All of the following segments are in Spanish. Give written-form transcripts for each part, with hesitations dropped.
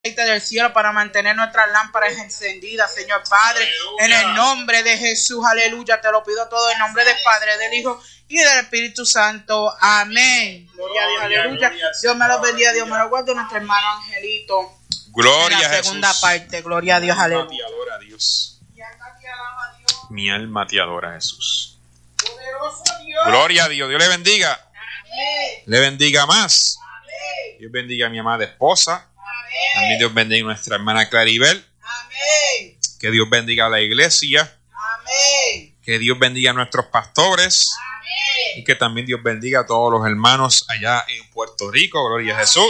del cielo para mantener nuestras lámparas encendidas, Señor Padre, aleluya. En el nombre de Jesús, aleluya, te lo pido todo en nombre del Padre, del Hijo y del Espíritu Santo, amén. Gloria a Dios, aleluya. Dios me los bendiga, Dios me los guarde, nuestro hermano Angelito. Gloria en la a Jesús. Segunda parte, gloria a Dios, aleluya. Mi alma te adora a Dios. Mi alma te adora a Jesús. Gloria a Dios. Dios le bendiga. Amén. Le bendiga más. Amén. Dios bendiga a mi amada esposa. También Dios bendiga a nuestra hermana Claribel. Amén. Que Dios bendiga a la iglesia. Amén. Que Dios bendiga a nuestros pastores. Amén. Y que también Dios bendiga a todos los hermanos allá en Puerto Rico. Gloria a Jesús.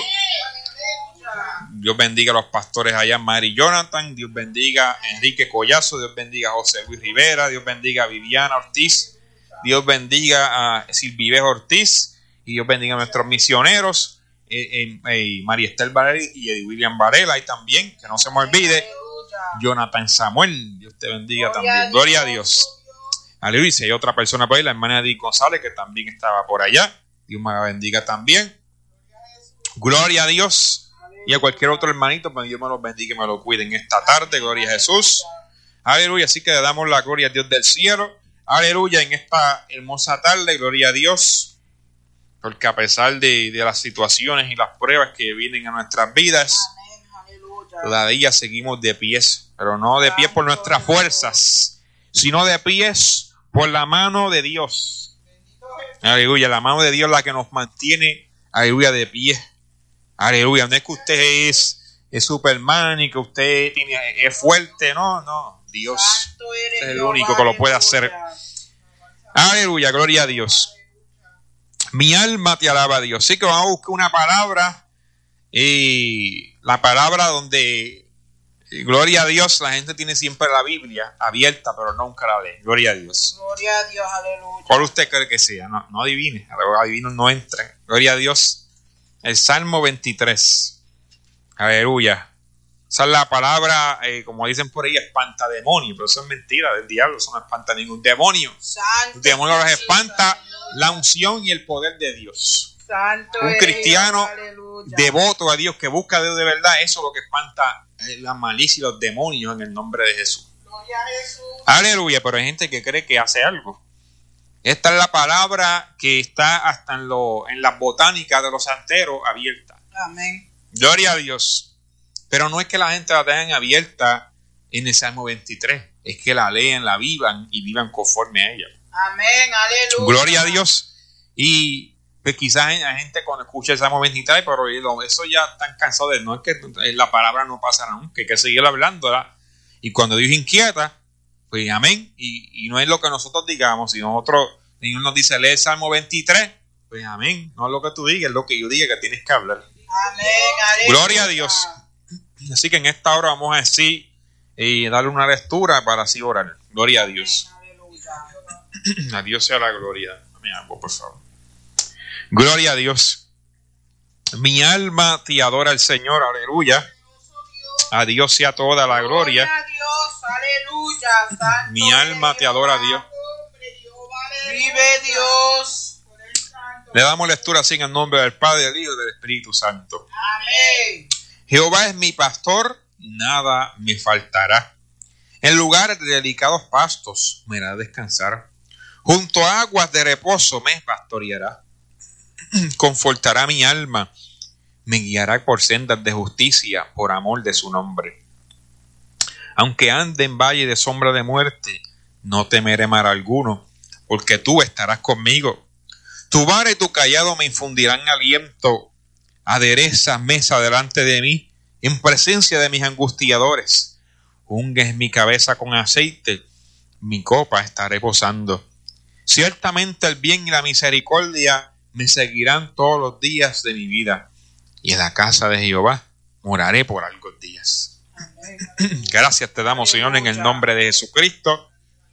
Dios bendiga a los pastores allá, Mary Jonathan. Dios bendiga a Enrique Collazo. Dios bendiga a José Luis Rivera. Dios bendiga a Viviana Ortiz. Dios bendiga a Silvivejo Ortiz. Y Dios bendiga a nuestros misioneros. María Estel Varela y Eddie William Varela. Y también, que no se me olvide, Jonathan Samuel. Dios te bendiga también. Gloria a Dios. Aleluya. Y hay otra persona por ahí, la hermana Edith González, que también estaba por allá. Dios me la bendiga también. Gloria a Dios. Y a cualquier otro hermanito, pues Dios me los bendiga y me lo cuide en esta tarde. Gloria a Jesús. Aleluya. Así que le damos la gloria a Dios del cielo. Aleluya. En esta hermosa tarde, gloria a Dios. Porque a pesar de las situaciones y las pruebas que vienen a nuestras vidas, todavía seguimos de pies. Pero no de pies por nuestras fuerzas, sino de pies por la mano de Dios. Aleluya. La mano de Dios es la que nos mantiene, aleluya, de pie. Aleluya. No es que usted es Superman y que usted es fuerte. No. Dios es el único que lo puede hacer. Aleluya. Gloria a Dios. Mi alma te alaba a Dios. Así que vamos a buscar una palabra. Y la palabra donde, gloria a Dios, la gente tiene siempre la Biblia abierta, pero nunca la lee. Gloria a Dios. Gloria a Dios, aleluya. ¿Cuál usted cree que sea? No adivine. Adivinos no entren. Gloria a Dios. El Salmo 23. Aleluya. Esa es la palabra, como dicen por ahí, espanta demonios. Pero eso es mentira del diablo. Eso no espanta ningún demonio. Santo, el demonio los espanta la unción y el poder de Dios. Santo un cristiano Dios, devoto a Dios, que busca a Dios de verdad, eso es lo que espanta la malicia y los demonios en el nombre de Jesús. Gloria a Jesús. Aleluya. Pero hay gente que cree que hace algo. Esta es la palabra que está hasta en las botánicas de los santeros abierta. Amén. Gloria a Dios. Pero no es que la gente la tengan abierta en el Salmo 23. Es que la lean, la vivan y vivan conforme a ella. Amén, aleluya. Gloria a Dios. Y pues quizás hay gente cuando escucha el Salmo 23, pero eso ya están cansados de no es que la palabra no pasará nunca, hay que seguir hablándola. Y cuando Dios inquieta, pues amén. Y no es lo que nosotros digamos. Si nosotros, Señor nos dice, lee el Salmo 23, pues amén. No es lo que tú digas, es lo que yo diga que tienes que hablar. Amén, aleluya. Gloria a Dios. Así que en esta hora vamos a decir y darle una lectura para así orar. Gloria a Dios. A Dios sea la gloria. Dame algo, por favor. Gloria a Dios. Mi alma te adora al Señor. Aleluya. A Dios sea toda la gloria. Gloria a Dios, aleluya. Santo Mi alma te adora a Dios. Vive Dios. Le damos lectura así en el nombre del Padre, del Hijo y del Espíritu Santo. Amén. Jehová es mi pastor, nada me faltará. En lugares de delicados pastos me hará descansar. Junto a aguas de reposo me pastoreará. Confortará mi alma. Me guiará por sendas de justicia por amor de su nombre. Aunque ande en valle de sombra de muerte, no temeré mal alguno, porque tú estarás conmigo. Tu vara y tu cayado me infundirán aliento. Aderezas mesa delante de mí, en presencia de mis angustiadores. Unges mi cabeza con aceite, mi copa está reposando. Ciertamente el bien y la misericordia me seguirán todos los días de mi vida, y en la casa de Jehová moraré por largos días. Gracias te damos, Señor, en el nombre de Jesucristo.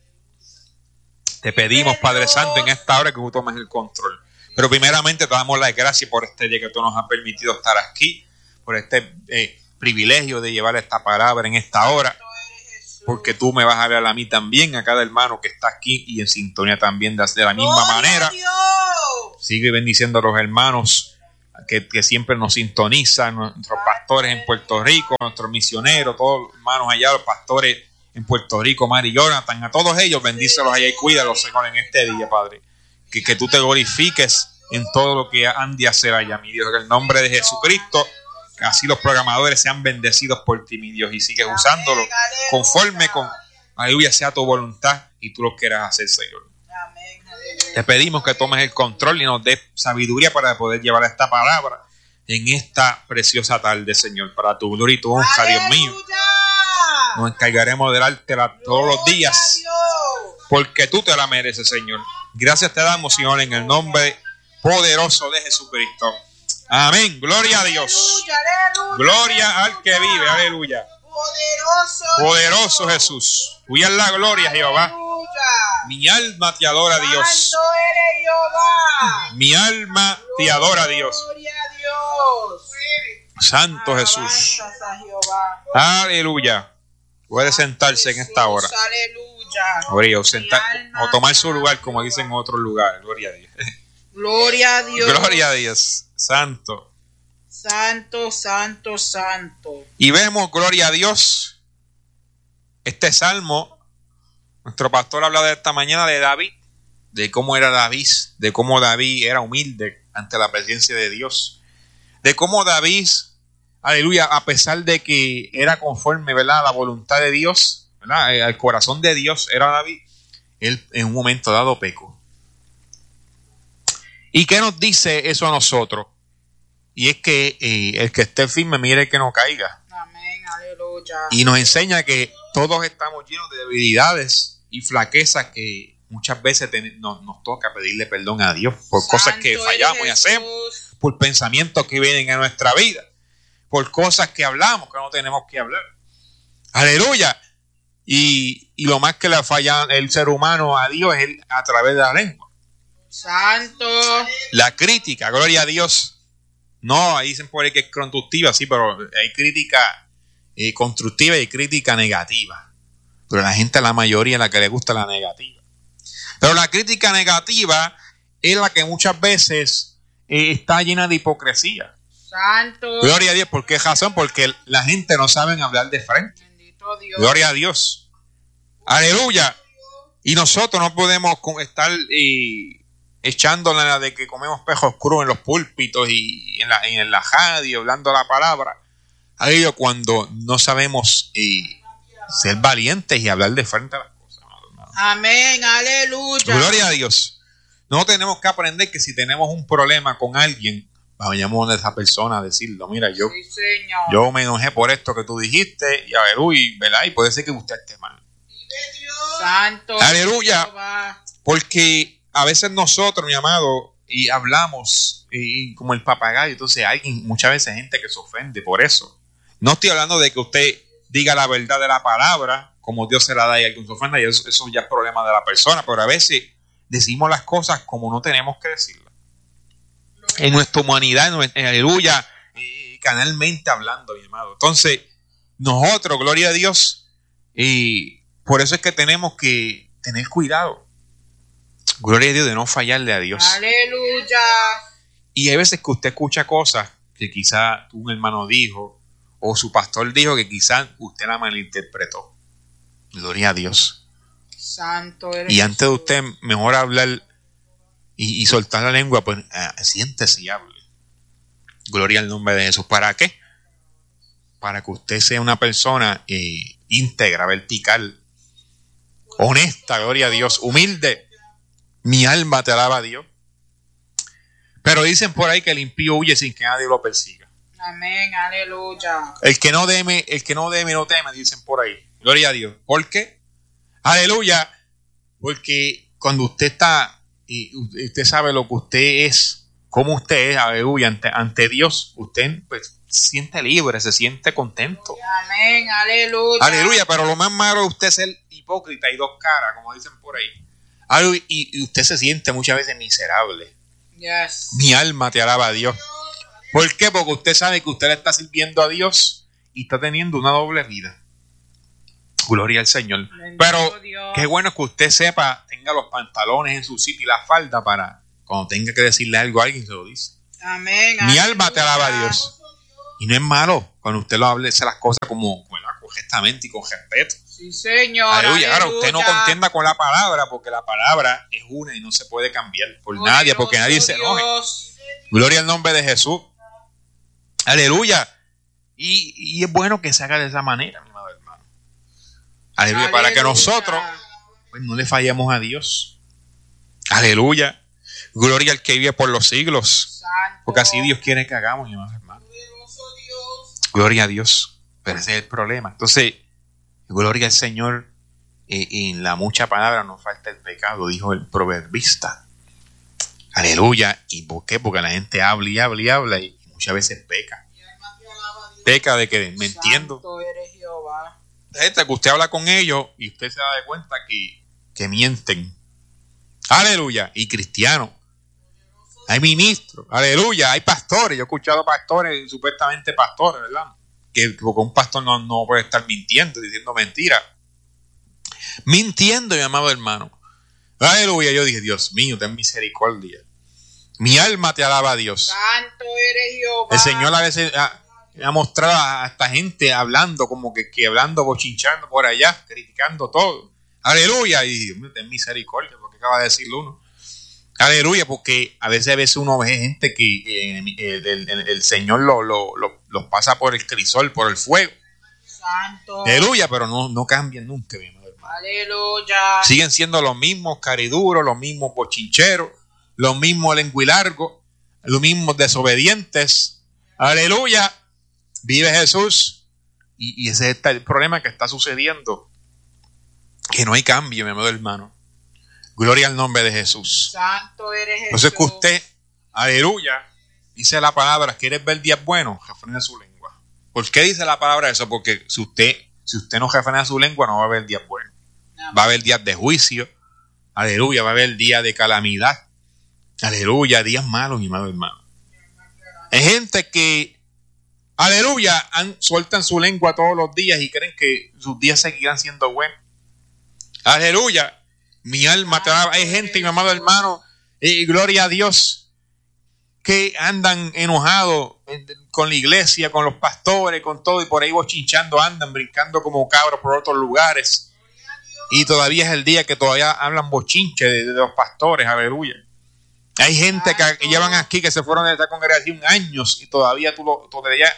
Te pedimos, Padre Santo, en esta hora que tú tomes el control. Pero primeramente te damos las gracias por este día que tú nos has permitido estar aquí, por este privilegio de llevar esta palabra en esta hora, porque tú me vas a hablar a mí también, a cada hermano que está aquí y en sintonía también de la misma manera. Sigue bendiciendo a los hermanos que siempre nos sintonizan, nuestros pastores en Puerto Rico, nuestros misioneros, todos los hermanos allá, los pastores en Puerto Rico, Mari Jonathan, a todos ellos, bendícelos allá y cuídalos, Señor, en este día, Padre. Que tú te glorifiques en todo lo que han de hacer allá, mi Dios, en el nombre de Jesucristo, que así los programadores sean bendecidos por ti, mi Dios, y sigues usándolo conforme con, aleluya, sea tu voluntad y tú lo quieras hacer, Señor. Te pedimos que tomes el control y nos des sabiduría para poder llevar esta palabra en esta preciosa tarde, Señor, para tu gloria y tu honra, Dios mío. Nos encargaremos de dártela todos los días, porque tú te la mereces, Señor. Gracias te damos, Señor, en el nombre poderoso de Jesucristo. Amén. Gloria a Dios. Gloria al que vive. Aleluya. Poderoso Jesús. Tuya es la gloria, Jehová. Mi alma te adora a Dios. Mi alma te adora a Dios. Santo Jesús. Aleluya. Puede sentarse en esta hora. Aleluya. O tomar su lugar, como dicen en otros lugares. Gloria a Dios. Gloria a Dios. Gloria a Dios. Santo. Santo, santo, santo. Y vemos, gloria a Dios, este salmo. Nuestro pastor habla de esta mañana de David, de cómo era David, de cómo David era humilde ante la presencia de Dios, de cómo David, aleluya, a pesar de que era conforme, ¿verdad?, a la voluntad de Dios, ¿verdad?, al corazón de Dios era David, él en un momento dado pecó. ¿Y qué nos dice eso a nosotros? Y es que el que esté firme, mire que no caiga. Amén, aleluya. Y nos enseña que todos estamos llenos de debilidades y flaquezas que muchas veces nos toca pedirle perdón a Dios por cosas que fallamos y hacemos, por pensamientos que vienen a nuestra vida, por cosas que hablamos que no tenemos que hablar. Aleluya. Y lo más que le falla el ser humano a Dios es a través de la lengua. Santo. La crítica, gloria a Dios. No, ahí dicen por ahí que es constructiva, sí, pero hay crítica constructiva y crítica negativa. Pero la gente, la mayoría, la que le gusta la negativa. Pero la crítica negativa es la que muchas veces está llena de hipocresía. Santo. Gloria a Dios. ¿Por qué razón? Porque la gente no sabe hablar de frente. Bendito Dios. Gloria a Dios. Aleluya. Y nosotros no podemos estar echándola de que comemos pejos crudos en los púlpitos y en la radio, hablando la palabra. Aleluya, cuando no sabemos ser valientes y hablar de frente a las cosas. Amén, aleluya. Gloria a Dios. No tenemos que aprender que si tenemos un problema con alguien, vayamos a esa persona a decirlo. Mira, yo me enojé por esto que tú dijiste, y aleluya, ¿verdad? Y puede ser que usted esté mal. Santo. Aleluya. Porque a veces nosotros, mi amado, y hablamos y como el papagayo, entonces hay muchas veces gente que se ofende por eso. No estoy hablando de que usted diga la verdad de la palabra, como Dios se la da y alguien se ofenda, y eso ya es problema de la persona, pero a veces decimos las cosas como no tenemos que decirlas. En nuestra humanidad, aleluya, canalmente hablando, mi amado. Entonces, nosotros, gloria a Dios, y por eso es que tenemos que tener cuidado. Gloria a Dios de no fallarle a Dios. Aleluya. Y hay veces que usted escucha cosas que quizá un hermano dijo o su pastor dijo que quizá usted la malinterpretó. Gloria a Dios. Santo eres. Y antes de usted mejor hablar y soltar la lengua, pues siéntese y hable. Gloria al nombre de Jesús. ¿Para qué? Para que usted sea una persona íntegra, vertical, honesta, gloria a Dios, humilde. Mi alma te alaba a Dios. Pero dicen por ahí que el impío huye sin que nadie lo persiga. Amén, aleluya. El que no deme, no teme, dicen por ahí. Gloria a Dios. ¿Por qué? Aleluya. Porque cuando usted está, y usted sabe lo que usted es, cómo usted es, aleluya, ante Dios, usted pues se siente libre, se siente contento. Amén, aleluya. Aleluya, pero lo más malo es usted ser hipócrita y dos caras, como dicen por ahí. Y usted se siente muchas veces miserable. Yes. Mi alma te alaba a Dios. ¿Por qué? Porque usted sabe que usted le está sirviendo a Dios y está teniendo una doble vida. Gloria al Señor. Bendito Pero Dios. qué bueno que usted sepa, tenga los pantalones en su sitio y la falda para cuando tenga que decirle algo a alguien se lo dice. Amén. Mi alma te alaba a Dios. Y no es malo cuando usted lo hable, hace las cosas como correctamente y con respeto. Sí, Señor. Aleluya. Ahora, usted no contienda con la palabra, porque la palabra es una y no se puede cambiar por nadie, porque nadie se enoje. Gloria al nombre de Jesús. Aleluya. Y es bueno que se haga de esa manera, mi amado hermano. Aleluya. Para que nosotros pues, no le fallemos a Dios. Aleluya. Gloria al que vive por los siglos. Santo. Porque así Dios quiere que hagamos, mi amado hermano. Gloria a Dios. Pero ese es el problema. Entonces, gloria al Señor. En la mucha palabra no falta el pecado, dijo el proverbista. Aleluya. ¿Y por qué? Porque la gente habla y habla y habla y muchas veces peca. Peca de que me entiendo. Santo eres Jehová. Gente que usted habla con ellos y usted se da de cuenta que mienten. Aleluya. Y cristianos. Hay ministros. Aleluya. Hay pastores. Yo he escuchado pastores, supuestamente pastores, ¿verdad? Que porque un pastor no puede estar mintiendo, diciendo mentiras. Mintiendo, mi amado hermano. Aleluya. Yo dije, Dios mío, ten misericordia. Mi alma te alaba a Dios. Santo eres Jehová. El Señor a veces ha mostrado a esta gente hablando, como que hablando, bochinchando por allá, criticando todo. Aleluya. Y Dios mío, ten misericordia, porque acaba de decirlo uno. Aleluya, porque a veces uno ve gente que el Señor los pasa por el crisol, por el fuego. Santo. Aleluya, pero no cambian nunca, mi hermano. Aleluya. Siguen siendo los mismos cariduros, los mismos bochincheros, los mismos lenguilargos, los mismos desobedientes. Aleluya. Vive Jesús. Y ese es el problema que está sucediendo. Que no hay cambio, mi amado hermano. Gloria al nombre de Jesús. Santo eres Jesús. Entonces que usted, aleluya, dice la palabra, ¿quieres ver días buenos? Refrene su lengua. ¿Por qué dice la palabra eso? Porque si usted no refrena su lengua, no va a haber días buenos. Amén. Va a haber días de juicio. Aleluya, va a haber días de calamidad. Aleluya, días malos, mi amado hermano. Hay gente que, aleluya, sueltan su lengua todos los días y creen que sus días seguirán siendo buenos. Aleluya. Mi alma te alaba. Hay gente, mi amado hermano, gloria a Dios, que andan enojados con la iglesia, con los pastores, con todo, y por ahí bochinchando andan, brincando como cabros por otros lugares. Y todavía es el día que todavía hablan bochinche de los pastores, aleluya. Hay gente que llevan aquí, que se fueron de esta congregación años, y todavía todavía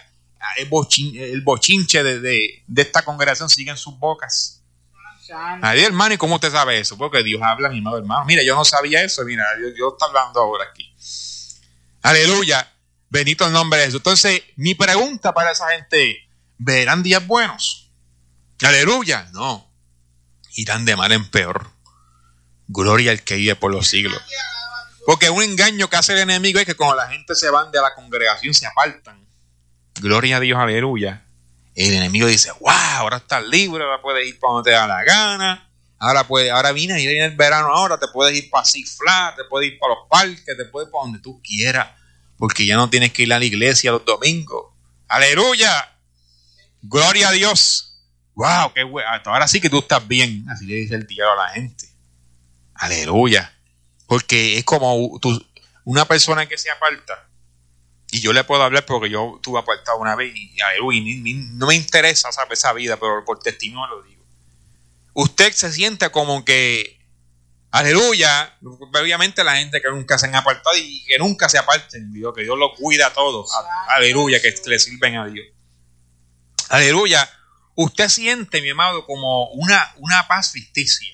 el bochinche de esta congregación sigue en sus bocas. Ay, hermano, ¿y cómo usted sabe eso? Porque Dios habla, mi amado hermano. Mira, yo no sabía eso. Mira, Dios está hablando ahora aquí. Aleluya. Bendito el nombre de Jesús. Entonces, mi pregunta para esa gente: ¿verán días buenos? Aleluya. No. Irán de mal en peor. Gloria al que vive por los siglos. Porque un engaño que hace el enemigo es que cuando la gente se van de la congregación, se apartan. Gloria a Dios, aleluya. El enemigo dice, wow, ahora estás libre, ahora puedes ir para donde te da la gana, ahora viene el verano, ahora te puedes ir para Six Flags, te puedes ir para los parques, te puedes ir para donde tú quieras, porque ya no tienes que ir a la iglesia los domingos. Aleluya, gloria a Dios. Wow, qué bueno, ahora sí que tú estás bien, así le dice el diablo a la gente. Aleluya, porque es como una persona que se aparta. Y yo le puedo hablar porque yo estuve apartado una vez y no me interesa, ¿sabe? Esa vida, pero por testimonio lo digo. Usted se siente como que, aleluya, obviamente la gente que nunca se han apartado y que nunca se aparten, Dios, que Dios los cuida a todos, aleluya, que le sirven a Dios. Aleluya, usted siente, mi amado, como una paz ficticia.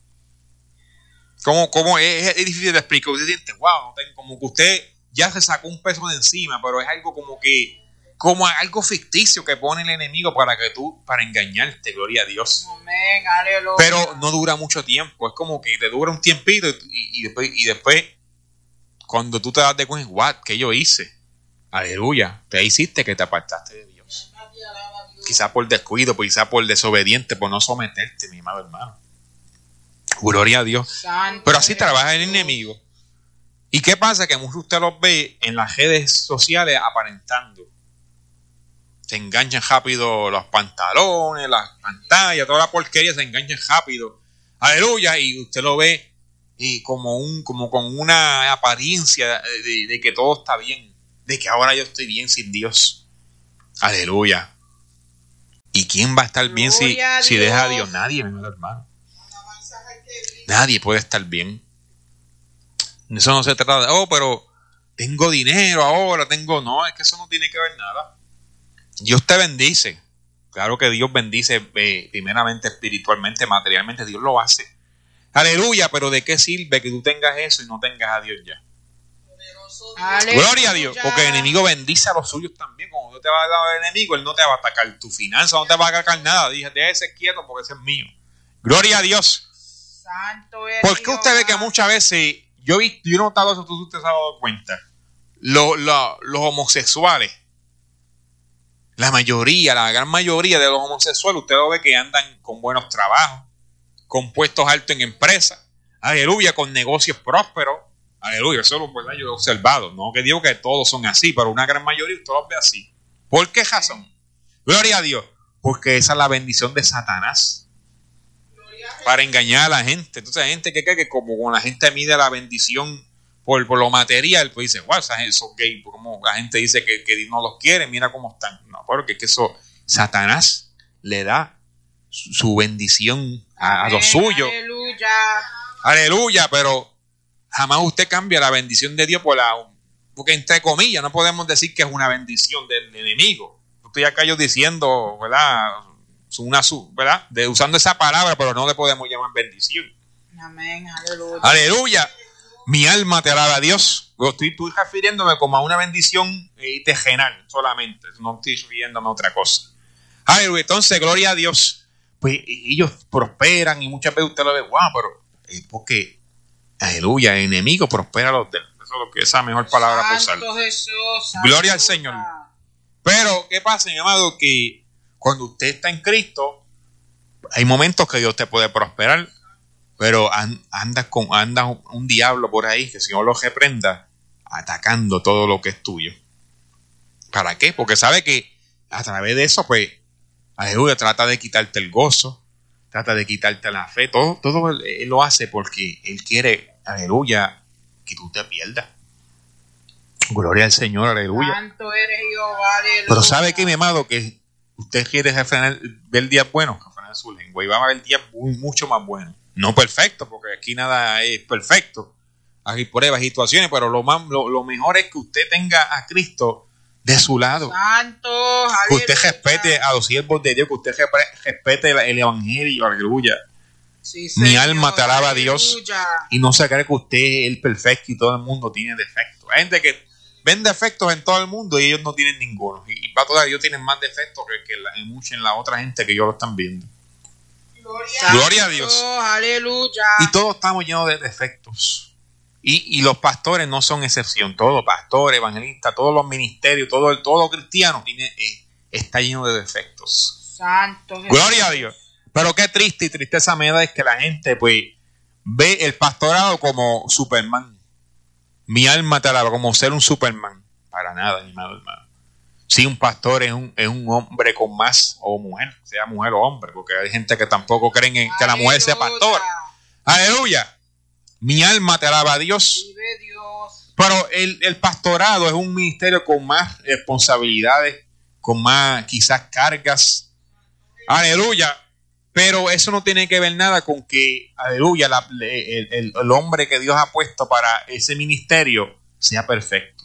Como es difícil de explicar, usted siente, wow, como que usted ya se sacó un peso de encima, pero es algo como algo ficticio que pone el enemigo para engañarte, gloria a Dios. Amén, aleluya. Pero no dura mucho tiempo, es como que te dura un tiempito y después cuando tú te das de cuenta, what, ¿qué yo hice? Aleluya, te hiciste que te apartaste de Dios. Quizá por descuido, quizá por desobediente, por no someterte, mi amado hermano. Gloria a Dios. Santo. Pero así trabaja el enemigo. ¿Y qué pasa? Que muchos de usted los ve en las redes sociales aparentando. Se enganchan rápido los pantalones, las pantallas, toda la porquería se enganchan rápido. Aleluya. Y usted lo ve y como con una apariencia de que todo está bien. de que ahora yo estoy bien sin Dios. Aleluya. ¿Y quién va a estar bien si deja a Dios? Nadie, mi amado hermano. Nadie puede estar bien. Eso no se trata de, pero tengo dinero ahora, no, es que eso no tiene que ver nada. Dios te bendice. Claro que Dios bendice primeramente espiritualmente, materialmente, Dios lo hace. Aleluya, pero ¿de qué sirve que tú tengas eso y no tengas a Dios ya? Aleluya. Gloria a Dios, porque el enemigo bendice a los suyos también. Como Dios te va a dar al enemigo, él no te va a atacar tu finanza, no te va a atacar nada. Déjese quieto porque ese es mío. Gloria a Dios. Santo es ¿Por qué usted ve que muchas veces, yo he notado eso, usted se ha dado cuenta, los homosexuales, la gran mayoría de los homosexuales, usted lo ve que andan con buenos trabajos, con puestos altos en empresas, aleluya, con negocios prósperos, aleluya, eso es lo que yo he observado, no que digo que todos son así, pero una gran mayoría usted los ve así. ¿Por qué razón? Gloria a Dios, porque esa es la bendición de Satanás para engañar a la gente. Entonces hay gente que cree que como la gente mide la bendición por lo material, pues dice, wow, esos gays, como la gente dice que no los quiere, mira cómo están. No, porque es que eso, Satanás le da su bendición a los suyos. Aleluya. Aleluya, pero jamás usted cambia la bendición de Dios porque entre comillas no podemos decir que es una bendición del enemigo. Estoy acá yo diciendo, ¿verdad? ¿Verdad? Usando esa palabra, pero no le podemos llamar bendición. Amén, aleluya. Aleluya. Mi alma te alaba a Dios. Estoy refiriéndome como a una bendición terrenal solamente. No estoy refiriéndome a otra cosa. Aleluya. Entonces, gloria a Dios. Pues ellos prosperan y muchas veces usted lo ve, wow, pero es porque, aleluya, el enemigo prospera a los demás. Eso es lo que esa mejor palabra para usar. Gloria al Señor. Pero, ¿qué pasa, mi amado? Que cuando usted está en Cristo, hay momentos que Dios te puede prosperar, pero anda un diablo por ahí que el Señor lo reprenda, atacando todo lo que es tuyo. ¿Para qué? Porque sabe que a través de eso, pues, aleluya, trata de quitarte el gozo, trata de quitarte la fe, todo Él lo hace porque Él quiere, aleluya, que tú te pierdas. Gloria al Señor, aleluya. Santo eres Jehová, aleluya. Pero sabe que, mi amado, que usted quiere ver días buenos, refrenar su lengua, y va a haber días mucho más buenos. No perfecto, porque aquí nada es perfecto. Hay pruebas y situaciones, pero lo mejor es que usted tenga a Cristo de su lado. Santo, que usted respete a los siervos de Dios, que usted respete el evangelio, aleluya. Sí, Señor, mi alma te alaba a Dios. Aleluya. Y no se cree que usted es el perfecto y todo el mundo tiene defectos. Hay gente que ven defectos en todo el mundo y ellos no tienen ninguno. Y para todas ellos tienen más defectos que en la otra gente que ellos lo están viendo. Gloria a Dios. Aleluya. Y todos estamos llenos de defectos. Y los pastores no son excepción. Todos, pastores, evangelistas, todos los ministerios, todo cristiano está lleno de defectos. Santo Gloria a Dios. Pero qué triste y tristeza me da es que la gente pues ve el pastorado como Superman. Mi alma te alaba, como ser un Superman. Para nada, mi hermano. Si un pastor es un hombre con más, o mujer, sea mujer o hombre, porque hay gente que tampoco creen en que la mujer sea pastora. Aleluya. Mi alma te alaba a Dios. Vive Dios. Pero el pastorado es un ministerio con más responsabilidades, con más quizás cargas. Aleluya. Pero eso no tiene que ver nada con que, aleluya, el hombre que Dios ha puesto para ese ministerio sea perfecto.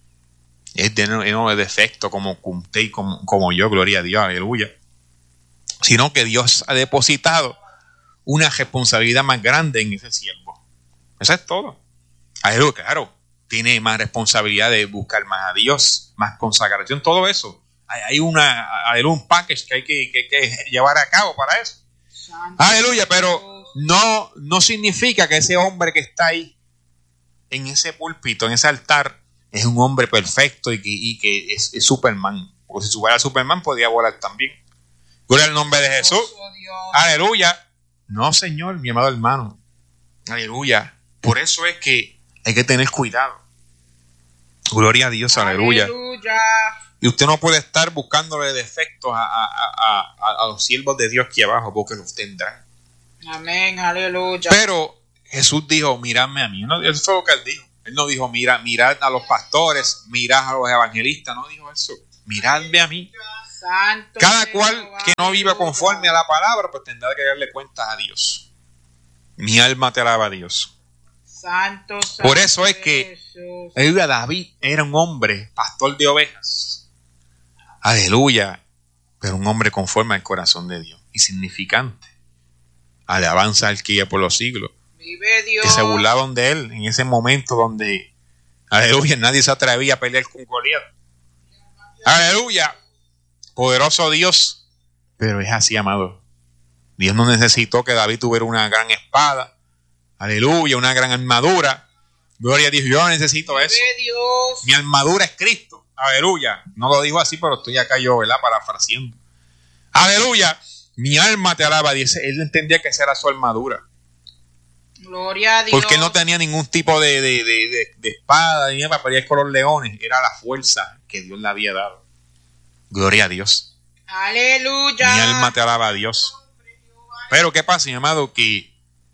Es lleno de defecto como usted y como yo, gloria a Dios, aleluya. Sino que Dios ha depositado una responsabilidad más grande en ese siervo. Eso es todo. Aleluya, claro. Tiene más responsabilidad de buscar más a Dios, más consagración, todo eso. Hay un package que hay que llevar a cabo para eso. Santo. Aleluya, pero no significa que ese hombre que está ahí en ese púlpito, en ese altar, es un hombre perfecto y que es Superman. Porque si fuera Superman podría volar también. Gloria al nombre de Jesús. Aleluya. No, Señor, mi amado hermano. Aleluya. Por eso es que hay que tener cuidado. Gloria a Dios, aleluya. Aleluya. Y usted no puede estar buscándole defectos a los siervos de Dios aquí abajo, porque los tendrán. Amén, aleluya. Pero Jesús dijo, miradme a mí. ¿No? Eso fue lo que él dijo. Él no dijo, mirad a los pastores, mirad a los evangelistas. No dijo eso. Miradme a mí. Santo Cada cual que no viva conforme a la palabra, pues tendrá que darle cuentas a Dios. Mi alma te alaba a Dios. Santo, Por eso es que David era un hombre, pastor de ovejas. Aleluya. Pero un hombre conforme al corazón de Dios. Y significante. Alabanza al que vive por los siglos. Vive Dios. Que se burlaban de él en ese momento donde, aleluya, nadie se atrevía a pelear con Goliat. Aleluya. Poderoso Dios. Pero es así, amado. Dios no necesitó que David tuviera una gran espada. Aleluya, una gran armadura. Gloria a Dios, yo no necesito eso. Dios. Mi armadura es Cristo. Aleluya. No lo digo así, pero estoy acá yo, ¿verdad? Parafraseando. Aleluya. Mi alma te alaba. Dice, él entendía que esa era su armadura. Gloria a Dios. Porque él no tenía ningún tipo de espada ni para pelear con los leones. Era la fuerza que Dios le había dado. Gloria a Dios. Aleluya. Mi alma te alaba a Dios. Pero ¿qué pasa, mi amado? Que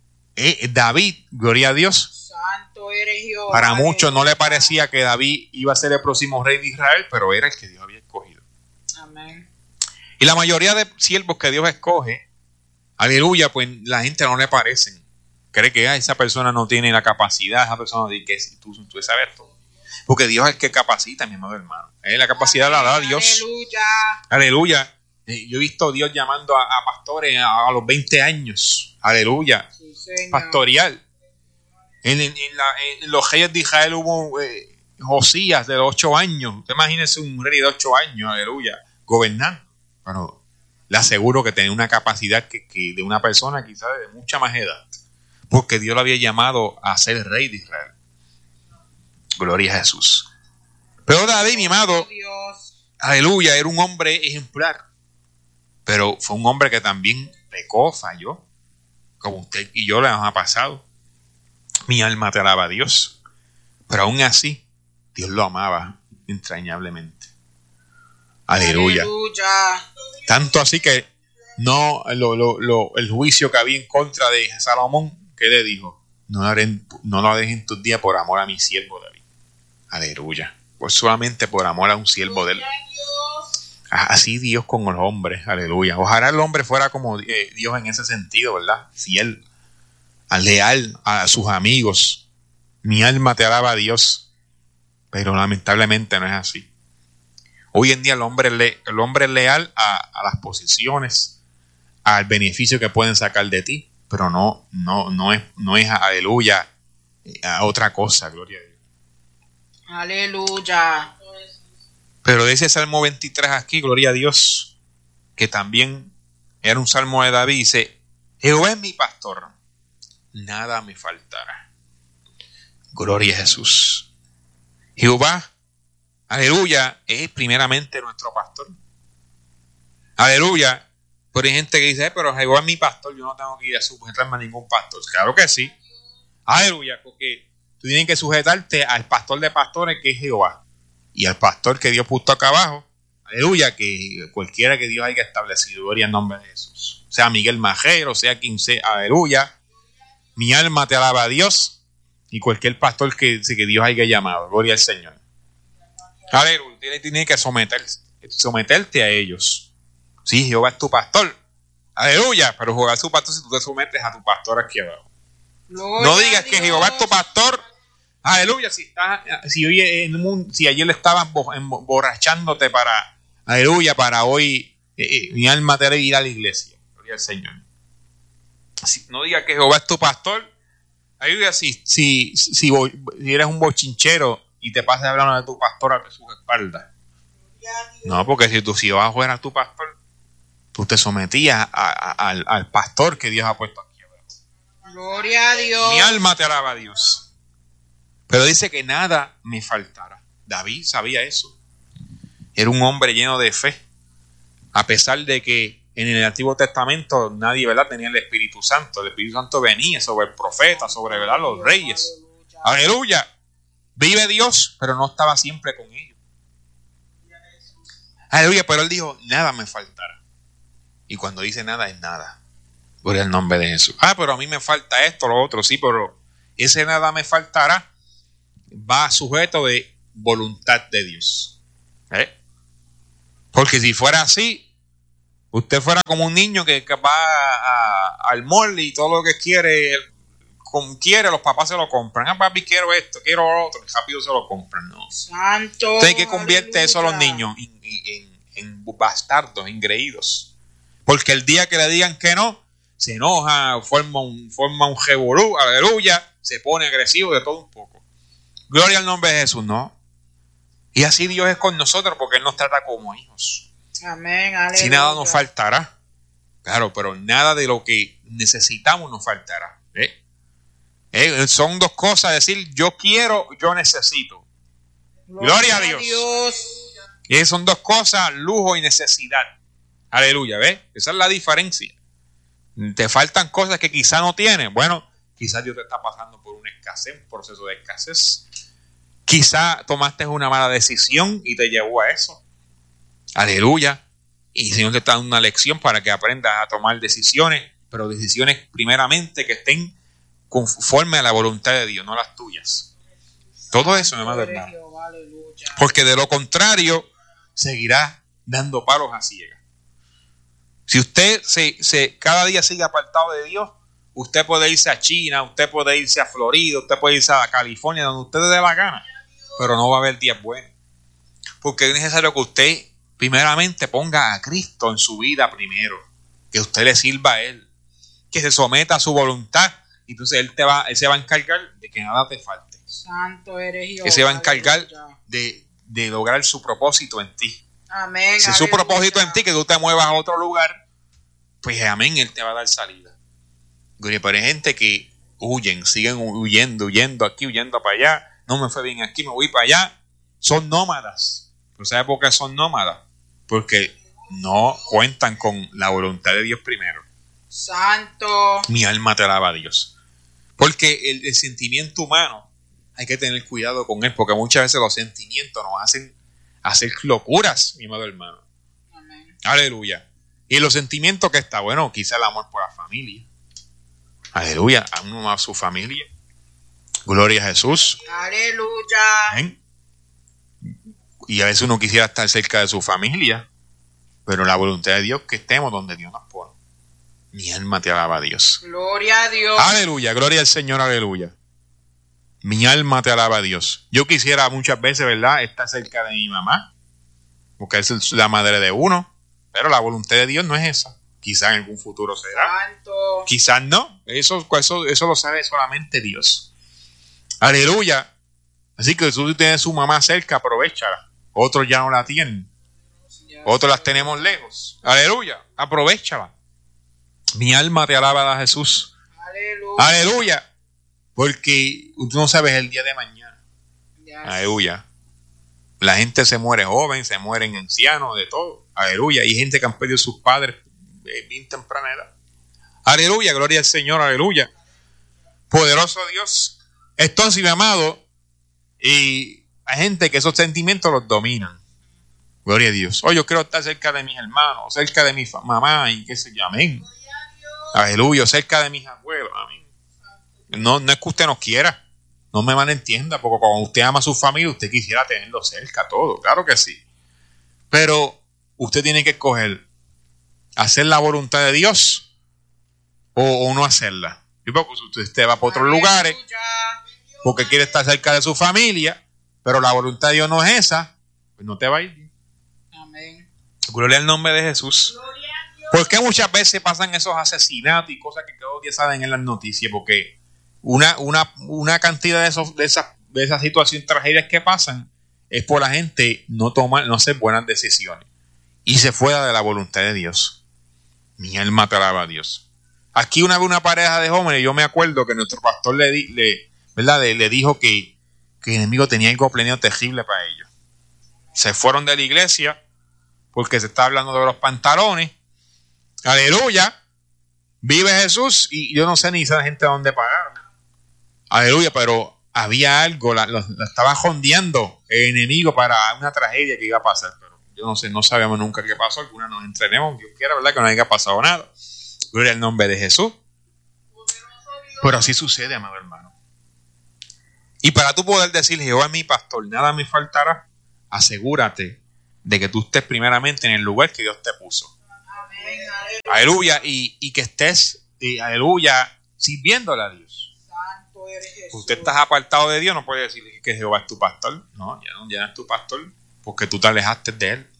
David, gloria a Dios. Santo eres Jehová. Para muchos no le parecía que David iba a ser el próximo rey de Israel, pero era el que Dios había escogido. Amén. Y la mayoría de siervos que Dios escoge, aleluya, pues la gente no le parecen. Cree que esa persona no tiene la capacidad, esa persona dice que tú sabes todo. Porque Dios es el que capacita, mi amado hermano. La capacidad la da Dios. Aleluya. Aleluya. Yo he visto a Dios llamando a pastores a los 20 años. Aleluya. Sí, Señor. Pastoral. En los reyes de Israel hubo Josías de 8 años. Usted imagínese un rey de 8 años, aleluya, gobernando. Bueno, le aseguro que tenía una capacidad que de una persona quizás de mucha más edad. Porque Dios lo había llamado a ser rey de Israel. Gloria a Jesús. Pero David, mi amado, Dios. aleluya, era un hombre ejemplar. Pero fue un hombre que también pecó, falló. Como usted y yo le nos ha pasado. Mi alma te alaba a Dios. Pero aún así, Dios lo amaba entrañablemente. Aleluya. Aleluya. Tanto así que no el juicio que había en contra de Salomón, ¿qué le dijo? No lo dejen tus días por amor a mi siervo David. Aleluya. Pues solamente por amor a un siervo de él. Así Dios con los hombres. Aleluya. Ojalá el hombre fuera como Dios en ese sentido, ¿verdad? Fiel, leal a sus amigos. Mi alma te alaba a Dios. Pero lamentablemente no es así. Hoy en día el hombre es leal a las posiciones, al beneficio que pueden sacar de ti, pero no es aleluya, a otra cosa, gloria a Dios. Aleluya. Pero de ese Salmo 23 aquí, gloria a Dios, que también era un salmo de David, dice, Jehová es mi pastor, nada me faltará. Gloria a Jesús. Jehová, aleluya, es primeramente nuestro pastor. Aleluya. Pero hay gente que dice, pero Jehová es mi pastor, yo no tengo que ir a sujetarme a ningún pastor. Claro que sí. Aleluya, porque tú tienes que sujetarte al pastor de pastores que es Jehová. Y al pastor que Dios puso acá abajo. Aleluya, que cualquiera que Dios haya establecido. Gloria al nombre de Jesús. Sea Miguel Majero, sea quien sea. Aleluya. Mi alma te alaba a Dios. Y cualquier pastor que Dios haya llamado. Gloria al Señor. Aleluya. Tienes que someterte a ellos. Sí, Jehová es tu pastor. Aleluya. Pero Jehová es tu pastor si tú te sometes a tu pastor aquí abajo. Gloria no digas que Jehová es tu pastor. Aleluya. Si ayer le estabas emborrachándote aleluya, para hoy mi alma te debe ir a la iglesia. Gloria al Señor. No digas que Jehová es tu pastor. Aleluya. Si eres un bochinchero y te pasas hablando de tu pastor a sus espaldas. No, porque si vas a fuera tu pastor, tú te sometías al pastor que Dios ha puesto aquí. Gloria a Dios. Mi alma te alaba a Dios. Pero dice que nada me faltará. David sabía eso. Era un hombre lleno de fe. A pesar de que en el Antiguo Testamento nadie, ¿verdad?, tenía el Espíritu Santo. El Espíritu Santo venía sobre el profeta, sobre, ¿verdad?, los reyes. Aleluya. Vive Dios, pero no estaba siempre con ellos. Aleluya, pero él dijo, nada me faltará. Y cuando dice nada, es nada. Por el nombre de Jesús. Pero a mí me falta esto, lo otro. Sí, pero ese nada me faltará va sujeto de voluntad de Dios. Porque si fuera así, usted fuera como un niño que va al mall y todo lo que quiere, los papás se lo compran. Ah, papi, quiero esto, quiero lo otro. Rápido se lo compran. No. Santo. Entonces, ¿qué convierte eso a los niños? En bastardos, engreídos. Porque el día que le digan que no, se enoja, forma un revolú, aleluya, se pone agresivo de todo un poco. Gloria al nombre de Jesús, ¿no? Y así Dios es con nosotros porque Él nos trata como hijos. Amén, aleluya. Si nada nos faltará. Claro, pero nada de lo que necesitamos nos faltará. Son dos cosas, decir yo quiero, yo necesito. Gloria a Dios. Y son dos cosas, lujo y necesidad. Aleluya, ¿ves? Esa es la diferencia. Te faltan cosas que quizá no tienes. Bueno, quizás Dios te está pasando por una escasez, un proceso de escasez. Quizá tomaste una mala decisión y te llevó a eso. Aleluya. Y el Señor te está dando una lección para que aprendas a tomar decisiones, pero decisiones primeramente que estén conforme a la voluntad de Dios, no las tuyas. Todo eso, mi amado hermano. Porque de lo contrario, seguirás dando palos a ciegas. Si usted cada día sigue apartado de Dios, usted puede irse a China, usted puede irse a Florida, usted puede irse a California, donde usted le dé la gana, pero no va a haber días buenos. Porque es necesario que usted primeramente ponga a Cristo en su vida primero, que usted le sirva a Él, que se someta a su voluntad, y entonces Él se va a encargar de que nada te falte. Santo eres Dios. Él se va a encargar de lograr su propósito en ti. Amén. Si su propósito en ti que tú te muevas a otro lugar, pues amén, Él te va a dar salida. Pero hay gente que siguen huyendo aquí, huyendo para allá. No me fue bien aquí, me voy para allá. Son nómadas. ¿Pero sabe por qué son nómadas? Porque no cuentan con la voluntad de Dios primero. Santo. Mi alma te alaba a Dios. Porque el sentimiento humano, hay que tener cuidado con él, porque muchas veces los sentimientos nos hacen hacer locuras, mi amado hermano. Amén. Aleluya. Y los sentimientos que está, bueno, quizá el amor por la familia. Aleluya, a su familia. Gloria a Jesús. Aleluya. ¿Ven? Y a veces uno quisiera estar cerca de su familia, pero la voluntad de Dios que estemos donde Dios nos pone. Mi alma te alaba a Dios. Gloria a Dios. Aleluya, gloria al Señor, aleluya. Mi alma te alaba a Dios. Yo quisiera muchas veces, ¿verdad?, estar cerca de mi mamá, porque es la madre de uno, pero la voluntad de Dios no es esa. Quizás en algún futuro será. Santo. Quizás no. Eso lo sabe solamente Dios. Aleluya. Así que si tú tienes su mamá cerca, aprovéchala. Otros ya no la tienen. Otros las tenemos lejos. Aleluya. Aprovéchala. Mi alma te alaba a Jesús. Aleluya. Aleluya. Porque tú no sabes el día de mañana. Yes. Aleluya. La gente se muere joven, se mueren ancianos, de todo. Aleluya. Hay gente que han perdido sus padres bien temprana edad. Aleluya. Gloria al Señor. Aleluya. Poderoso Dios. Entonces, mi amado, y hay gente que esos sentimientos los dominan. Gloria a Dios. Yo quiero estar cerca de mis hermanos, cerca de mi mamá y qué sé yo. Amén. Aleluya. Cerca de mis abuelos. Amén. No es que usted no quiera. No me malentienda, porque cuando usted ama a su familia, usted quisiera tenerlo cerca, todo. Claro que sí. Pero usted tiene que escoger hacer la voluntad de Dios o no hacerla. Y porque usted va para otros lugares porque quiere estar cerca de su familia, pero la voluntad de Dios no es esa, pues no te va a ir. Amén. Gloria al nombre de Jesús. ¿Por qué muchas veces pasan esos asesinatos y cosas que cada día salen en las noticias? Porque una cantidad de esas situaciones, tragedias que pasan, es por la gente no hacer buenas decisiones y se fuera de la voluntad de Dios. Mi alma te alaba a Dios. Aquí una pareja de jóvenes, yo me acuerdo que nuestro pastor le dijo que el enemigo tenía algo planeado terrible para ellos. Se fueron de la iglesia porque se está hablando de los pantalones. Aleluya. Vive Jesús y yo no sé ni esa gente dónde pagaron. Aleluya, pero había algo, la estaba jondeando el enemigo para una tragedia que iba a pasar. Pero yo no sé, no sabíamos nunca qué pasó. Alguna nos entrenemos, Dios quiera, ¿verdad? Que no haya pasado nada. Gloria al nombre de Jesús. Pero así sucede, amado hermano. Y para tú poder decir, Jehová es mi pastor, nada me faltará, asegúrate de que tú estés primeramente en el lugar que Dios te puso. Amén. Aleluya. Y que estés, aleluya, sirviéndole a Dios. Santo eres Jesús. Usted estás apartado de Dios, no puede decir que Jehová es tu pastor. No, ya no es tu pastor porque tú te alejaste de él.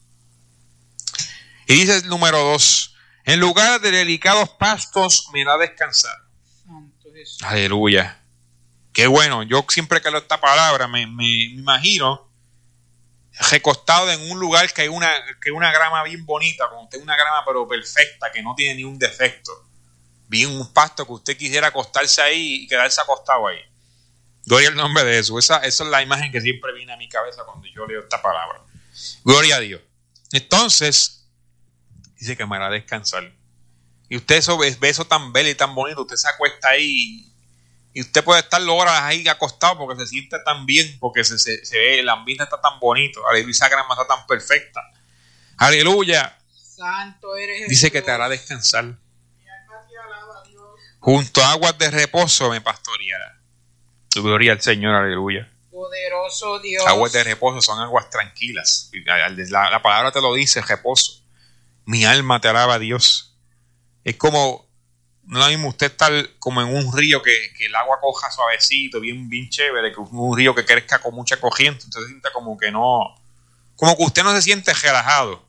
Y dice el número 2, en lugar de delicados pastos me da descansar. Santo Jesús. Aleluya. Qué bueno. Yo siempre que leo esta palabra me imagino recostado en un lugar que hay una grama bien bonita, como usted una grama pero perfecta, que no tiene ni un defecto. Bien un pasto que usted quisiera acostarse ahí y quedarse acostado ahí. Gloria al nombre de Jesús. Esa es la imagen que siempre viene a mi cabeza cuando yo leo esta palabra. Gloria a Dios. Entonces, dice que me hará descansar. Y usted ve eso tan bello y tan bonito, usted se acuesta ahí y usted puede estar horas ahí acostado porque se siente tan bien, porque se ve, el ambiente está tan bonito, aleluya, esa grama está tan perfecta, aleluya. Santo eres Jesús. Dice que te hará descansar. Mi alma te alaba, Dios. Junto a aguas de reposo me pastoreará. Gloria al Señor, aleluya. Poderoso Dios. Aguas de reposo son aguas tranquilas. La palabra te lo dice, reposo. Mi alma te alaba, Dios. Es como, no es lo mismo usted estar como en un río que el agua coja suavecito, bien chévere, que un río que crezca con mucha corriente. Entonces se siente como que no, como que usted no se siente relajado.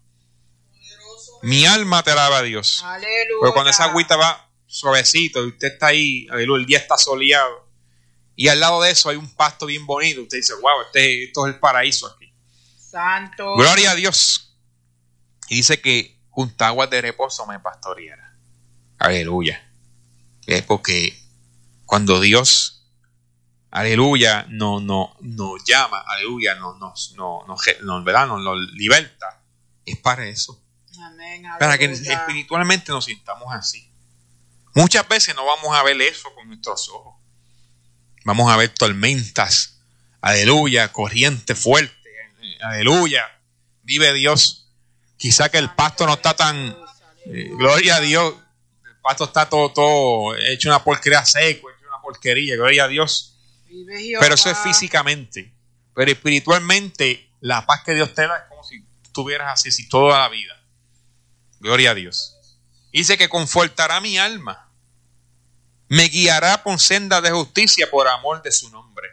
Mi alma te alaba, Dios. Aleluya. Pero cuando esa agüita va suavecito y usted está ahí, aleluya, el día está soleado y al lado de eso hay un pasto bien bonito, usted dice, wow, esto es el paraíso aquí. Santo. Gloria a Dios. Y dice que junto a aguas de reposo me pastoreará. Aleluya. Es porque cuando Dios, aleluya, nos llama, aleluya, nos liberta, es para eso. Amén. Para que Aleluya. espiritualmente nos sintamos así. Muchas veces no vamos a ver eso con nuestros ojos. Vamos a ver tormentas, aleluya, corriente fuerte, aleluya, vive Dios. Quizá que el pasto no está tan, gloria a Dios, el pasto está todo hecho una porquería seco, hecho una porquería, gloria a Dios. Vive Jehová. Pero eso es físicamente. Pero espiritualmente, la paz que Dios te da es como si estuvieras así toda la vida. Gloria a Dios. Dice que confortará mi alma. Me guiará por sendas de justicia por amor de su nombre.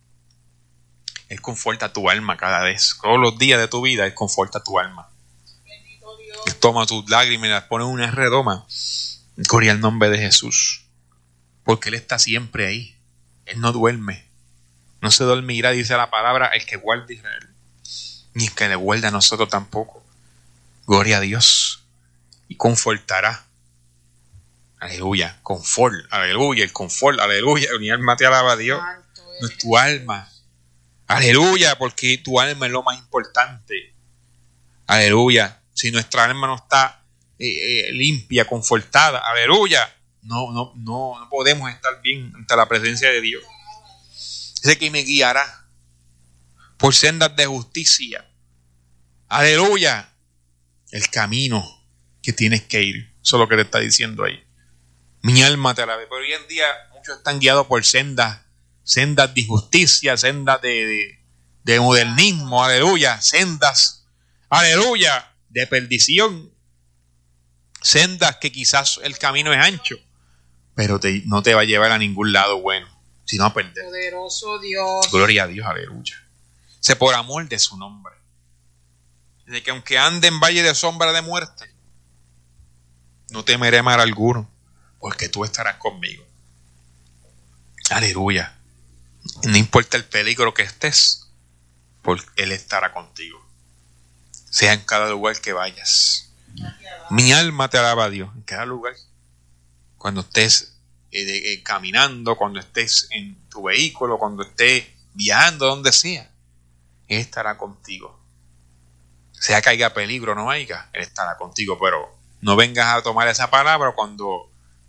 Él conforta tu alma cada vez. Todos los días de tu vida, Él conforta tu alma. Bendito Dios. Él toma tus lágrimas y las pone en una redoma. Gloria al nombre de Jesús. Porque Él está siempre ahí. Él no duerme. No se dormirá, dice la palabra, el que guarda a Israel. Ni el que le guarda a nosotros tampoco. Gloria a Dios. Y confortará. Aleluya, confort, aleluya, el confort, aleluya, mi alma te alaba a Dios, Santo eres no es tu alma, aleluya, porque tu alma es lo más importante, aleluya, si nuestra alma no está limpia, confortada, aleluya, no podemos estar bien ante la presencia de Dios. Dice que me guiará por sendas de justicia, aleluya, el camino que tienes que ir, eso es lo que te está diciendo ahí. Mi alma te alaba. Pero hoy en día muchos están guiados por sendas de injusticia, sendas de modernismo, aleluya, sendas, aleluya, de perdición, sendas que quizás el camino es ancho, pero no te va a llevar a ningún lado bueno, sino a perder. poderoso Dios. Gloria a Dios, aleluya. Sé por amor de su nombre. De que aunque ande en valle de sombra de muerte, no temeré mal alguno, porque tú estarás conmigo. Aleluya. No importa el peligro que estés, porque Él estará contigo. Sea en cada lugar que vayas. Mi alma te alaba a Dios, en cada lugar. Cuando estés caminando, cuando estés en tu vehículo, cuando estés viajando, donde sea, Él estará contigo. Sea que haya peligro o no haya, Él estará contigo, pero no vengas a tomar esa palabra cuando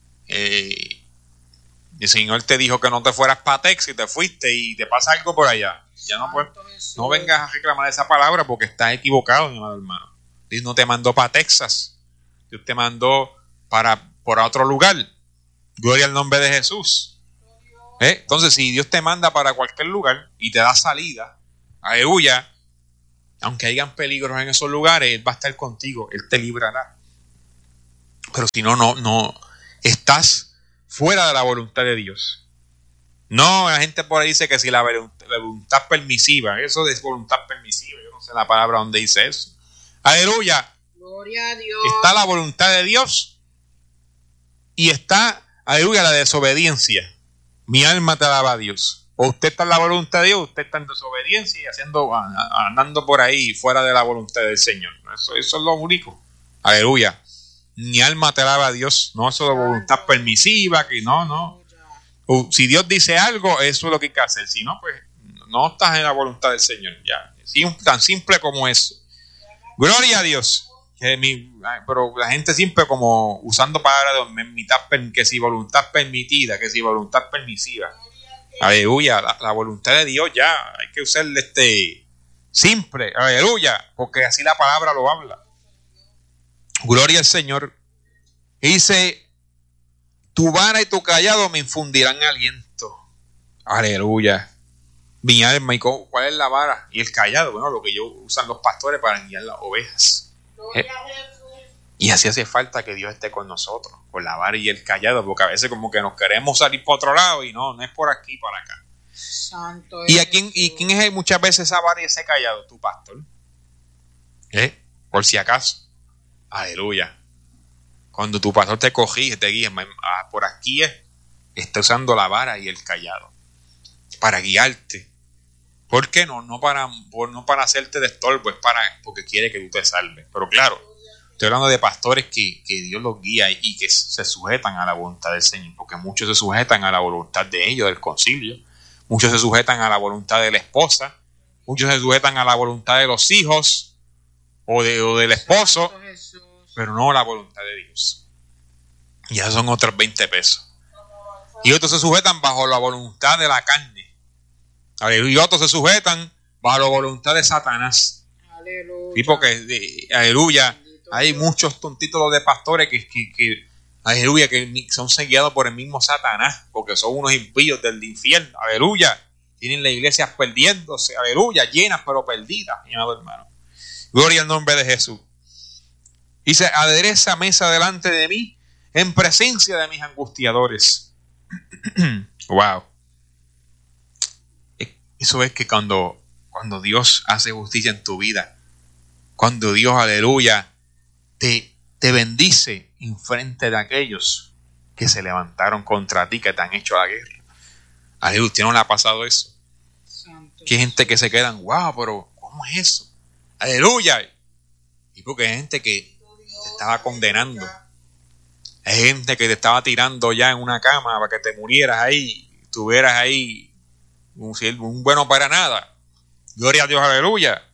el Señor te dijo que no te fueras para Texas y te fuiste y te pasa algo por allá. Ya no vengas a reclamar esa palabra porque estás equivocado, mi amado hermano. Dios no te mandó para Texas. Dios te mandó por otro lugar. Gloria al nombre de Jesús. Entonces, si Dios te manda para cualquier lugar y te da salida, aleluya, aunque hayan peligros en esos lugares, Él va a estar contigo, Él te librará. Pero si no estás fuera de la voluntad de Dios. No, la gente por ahí dice que si la voluntad permisiva, eso es voluntad permisiva, yo no sé la palabra donde dice eso. Aleluya. Gloria a Dios. Está la voluntad de Dios y está, aleluya, la desobediencia. Mi alma te alaba a Dios. O usted está en la voluntad de Dios, usted está en desobediencia y andando por ahí fuera de la voluntad del Señor. Eso es lo único. Aleluya. Mi alma te alaba a Dios. No, eso es voluntad permisiva, que no. Si Dios dice algo, eso es lo que hay que hacer. Si no, pues no estás en la voluntad del Señor. Ya, tan simple como eso. Gloria a Dios. Pero la gente siempre como usando palabras de que si voluntad permitida, que si voluntad permisiva. Aleluya, la voluntad de Dios ya hay que usar simple, aleluya, porque así la palabra lo habla. Gloria al Señor. Dice, tu vara y tu callado me infundirán aliento. Aleluya. Mi alma, ¿y cuál es la vara? Y el callado, bueno, lo que usan los pastores para guiar las ovejas. Y así hace falta que Dios esté con nosotros, con la vara y el callado, porque a veces como que nos queremos salir por otro lado y no es por aquí, por acá. Santo ¿Y quién es muchas veces esa vara y ese callado? Tu pastor. Por si acaso. Aleluya. Cuando tu pastor te corrige, te guía, por aquí está usando la vara y el callado para guiarte. ¿Por qué no? No para hacerte de estorbo, es porque quiere que tú te salves. Pero claro, estoy hablando de pastores que Dios los guía y que se sujetan a la voluntad del Señor, porque muchos se sujetan a la voluntad de ellos, del concilio, muchos se sujetan a la voluntad de la esposa, muchos se sujetan a la voluntad de los hijos o del esposo, pero no a la voluntad de Dios. Y esos son otros 20 pesos. Y otros se sujetan bajo la voluntad de la carne. Y otros se sujetan bajo la voluntad de Satanás. Aleluya. Y porque, aleluya, hay muchos tontitos de pastores que aleluya, que son guiados por el mismo Satanás, porque son unos impíos del infierno. Aleluya. Tienen la iglesia perdiéndose, aleluya, llenas pero perdidas, mi amado hermano. Gloria al nombre de Jesús. Dice, adereza mesa delante de mí en presencia de mis angustiadores. Wow. Eso es que cuando Dios hace justicia en tu vida, cuando Dios, aleluya, te bendice en frente de aquellos que se levantaron contra ti, que te han hecho la guerra. Aleluya, ¿usted no le ha pasado eso? Santo. Que hay gente que se quedan, wow, pero ¿cómo es eso? Aleluya. Y porque hay gente que te estaba condenando. Hay gente que te estaba tirando ya en una cama para que te murieras ahí, estuvieras ahí un bueno para nada. Gloria a Dios, aleluya.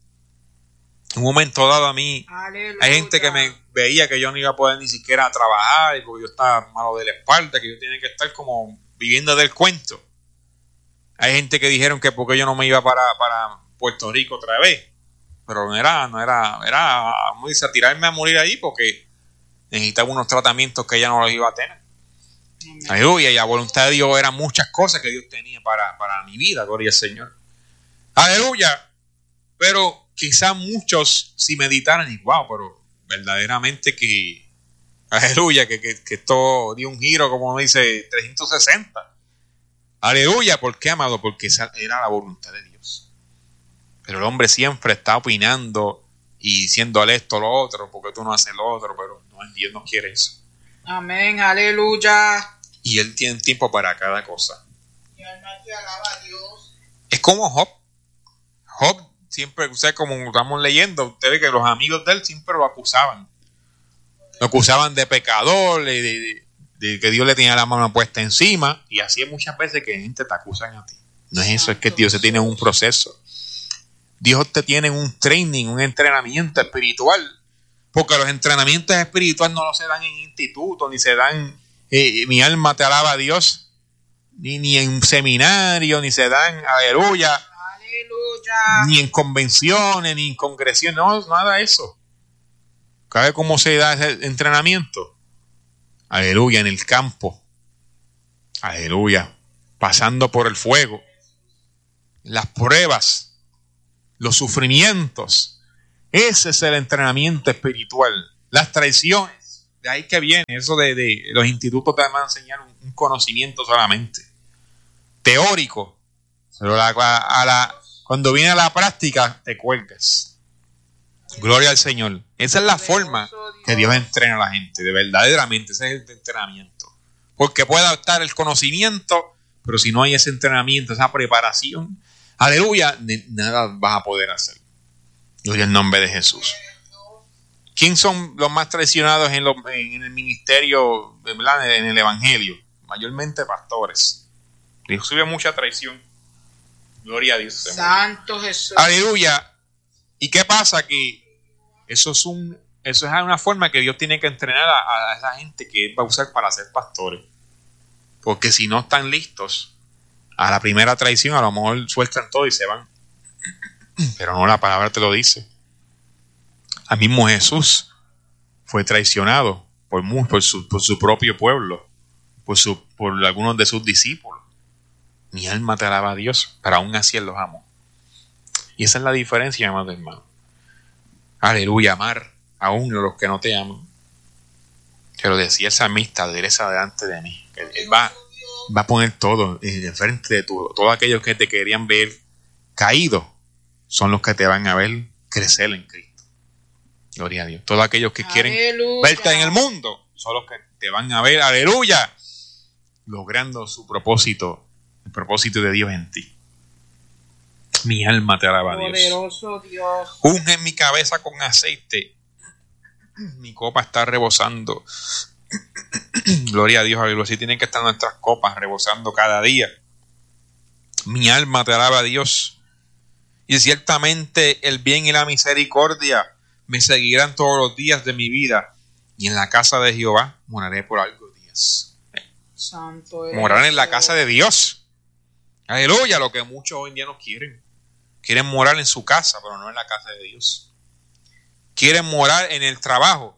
Un momento dado a mí, aleluya. Hay gente que me veía que yo no iba a poder ni siquiera trabajar, porque yo estaba malo de la espalda, que yo tenía que estar como viviendo del cuento. Hay gente que dijeron que porque yo no me iba para Puerto Rico otra vez, pero no era, como dice, a tirarme a morir ahí porque necesitaba unos tratamientos que ya no los iba a tener. Aleluya, y la voluntad de Dios eran muchas cosas que Dios tenía para mi vida, gloria al Señor. Aleluya. Pero quizás muchos si meditaran y wow, pero verdaderamente que aleluya, que esto dio un giro, como dice, 360. Aleluya, ¿por qué, amado? Porque esa era la voluntad de Dios. Pero el hombre siempre está opinando y diciéndole esto, lo otro, porque tú no haces lo otro, pero no, Dios no quiere eso. Amén, aleluya. Y Él tiene tiempo para cada cosa. Mi alma te alaba a Dios. Es como Job. Job siempre, usted como estamos leyendo, usted ve que los amigos de él siempre lo acusaban. Lo acusaban de pecador, de que Dios le tenía la mano puesta encima. Y así es muchas veces que gente te acusan a ti. No es eso, es que Dios se tiene un proceso. Dios te tiene un training, un entrenamiento espiritual. Porque los entrenamientos espirituales no se dan en institutos, ni se dan, mi alma te alaba a Dios, ni en seminario, ni se dan, aleluya, ni en convenciones, ni en congresiones, no, nada de eso. ¿Sabe cómo se da ese entrenamiento? Aleluya, en el campo. Aleluya. pasando por el fuego, las pruebas, los sufrimientos. Ese es el entrenamiento espiritual. Las traiciones, de ahí que viene eso de los institutos te van a enseñar un conocimiento solamente teórico, pero cuando viene a la práctica te cuelgas. Gloria al Señor. Esa es la forma que Dios entrena a la gente, de verdaderamente, ese es el entrenamiento. Porque puede estar el conocimiento, pero si no hay ese entrenamiento, esa preparación, aleluya, nada vas a poder hacer. Gloria al nombre de Jesús. ¿Quién son los más traicionados en el ministerio, ¿verdad? En el evangelio? Mayormente pastores. Recibe mucha traición. Gloria a Dios. Santo Jesús. Aleluya. ¿Y qué pasa? Que eso es una forma que Dios tiene que entrenar a esa gente que va a usar para ser pastores. Porque si no están listos a la primera traición, a lo mejor sueltan todo y se van. Pero no, la palabra te lo dice. Al mismo Jesús fue traicionado por su propio pueblo, por algunos de sus discípulos. Mi alma te alaba a Dios, pero aún así Él los amó. Y esa es la diferencia, amados hermanos. Aleluya, amar aún a los que no te aman. Que lo decía el salmista, adereza delante de mí. Él va a poner todo enfrente de todo. Todos aquellos que te querían ver caído son los que te van a ver crecer en Cristo. Gloria a Dios. Todos aquellos que quieren verte en el mundo son los que te van a ver, aleluya, logrando su propósito. El propósito de Dios en ti. Mi alma te alaba a Dios. Poderoso Dios. Unge mi cabeza con aceite. Mi copa está rebosando. Gloria a Dios, aleluya. Así tienen que estar nuestras copas rebosando cada día. Mi alma te alaba a Dios. Y ciertamente el bien y la misericordia me seguirán todos los días de mi vida. Y en la casa de Jehová moraré por largos días. Santo morar en la casa de Dios. Aleluya, lo que muchos hoy en día no quieren. Quieren morar en su casa, pero no en la casa de Dios. Quieren morar en el trabajo.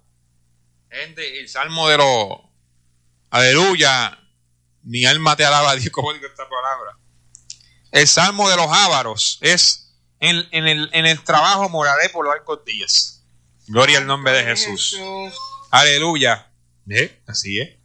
El salmo de los... Aleluya, mi alma te alaba a Dios, como digo esta palabra. El salmo de los ávaros es en el trabajo moraré por largos días. Gloria al nombre de Jesús. Aleluya. Así es.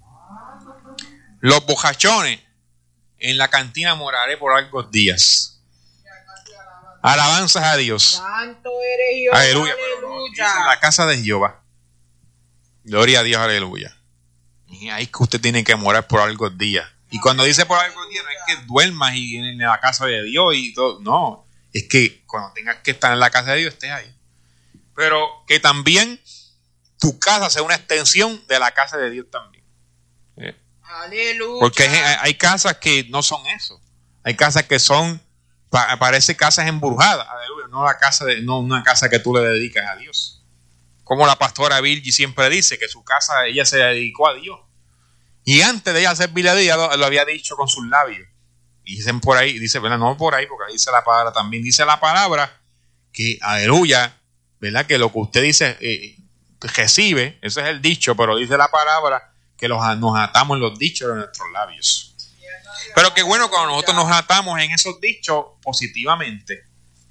Los bocachones, en la cantina moraré por largos días. Alabanzas a Dios. Santo eres Jehová. Aleluya. Aleluya. En la casa de Jehová. Gloria a Dios, aleluya. Y ahí es que usted tiene que morar por largos días. Y cuando dice por largos días, no es que duermas y en la casa de Dios y todo. No, es que cuando tengas que estar en la casa de Dios, estés ahí. Pero que también tu casa sea una extensión de la casa de Dios también. Aleluya. Porque hay casas que no son eso. Hay casas que son, parece casas embrujadas. Aleluya. No una casa que tú le dedicas a Dios. Como la pastora Virgi siempre dice, que su casa, ella se dedicó a Dios. Y antes de ella servir a Dios, lo había dicho con sus labios. Y dicen por ahí, dice, ¿verdad? No por ahí, porque ahí dice la palabra también. Dice la palabra que, aleluya, ¿verdad? Que lo que usted dice, recibe, ese es el dicho, pero dice la palabra que nos atamos en los dichos de nuestros labios. Pero qué bueno cuando nosotros nos atamos en esos dichos positivamente,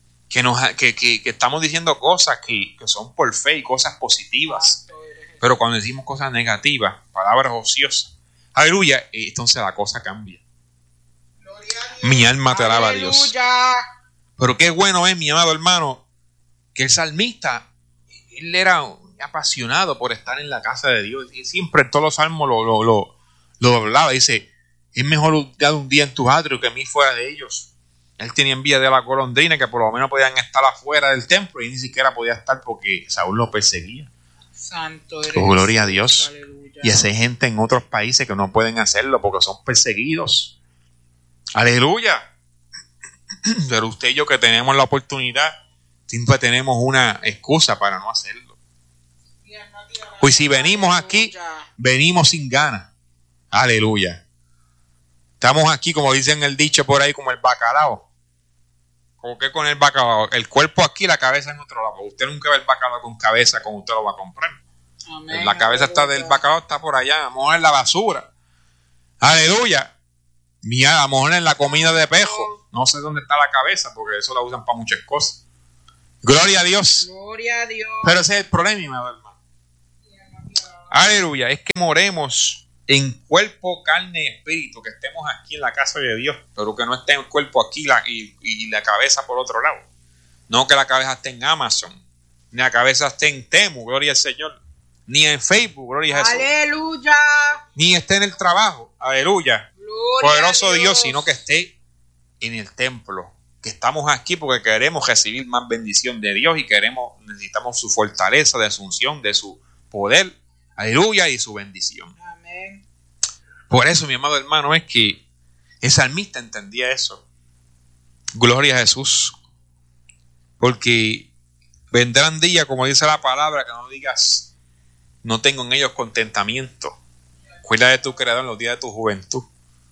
que estamos diciendo cosas que son por fe y cosas positivas. Pero cuando decimos cosas negativas, palabras ociosas, aleluya, entonces la cosa cambia. Mi alma te alaba a Dios. Pero qué bueno es, mi amado hermano, que el salmista, él era apasionado por estar en la casa de Dios. Y siempre en todos los salmos lo hablaba. Dice, es mejor dar un día en tus atrios que 1000 fuera de ellos. Él tenía envidia de la golondrina, que por lo menos podían estar afuera del templo y ni siquiera podía estar porque Saúl lo perseguía. Santo eres. Oh, gloria a Dios. Aleluya. Y hay gente en otros países que no pueden hacerlo porque son perseguidos. Aleluya. Pero usted y yo que tenemos la oportunidad, siempre tenemos una excusa para no hacerlo. Pues si venimos aquí, venimos sin ganas. Aleluya. Estamos aquí, como dicen el dicho por ahí, como el bacalao. ¿Cómo que con el bacalao? El cuerpo aquí, la cabeza en otro lado. Usted nunca ve el bacalao con cabeza como usted lo va a comprar. Amén. La cabeza está del bacalao, está por allá, vamos en la basura. Aleluya. Mira, a lo mejor en la comida de pejo. No sé dónde está la cabeza, porque eso la usan para muchas cosas. Gloria a Dios. Gloria a Dios. Pero ese es el problema, mi amado hermano. Aleluya. Es que moremos en cuerpo, carne y espíritu. Que estemos aquí en la casa de Dios, pero que no esté el cuerpo aquí y la cabeza por otro lado. No que la cabeza esté en Amazon, ni la cabeza esté en Temu, gloria al Señor. Ni en Facebook, gloria a Jesús. Aleluya. Ni esté en el trabajo, aleluya. Gloria Poderoso a Dios, sino que esté en el templo. Que estamos aquí porque queremos recibir más bendición de Dios y necesitamos su fortaleza de asunción, de su poder, aleluya, y su bendición. Amén. Por eso, mi amado hermano, es que el salmista entendía eso. Gloria a Jesús. Porque vendrán días, como dice la palabra, que no digas, no tengo en ellos contentamiento. Cuida de tu Creador en los días de tu juventud.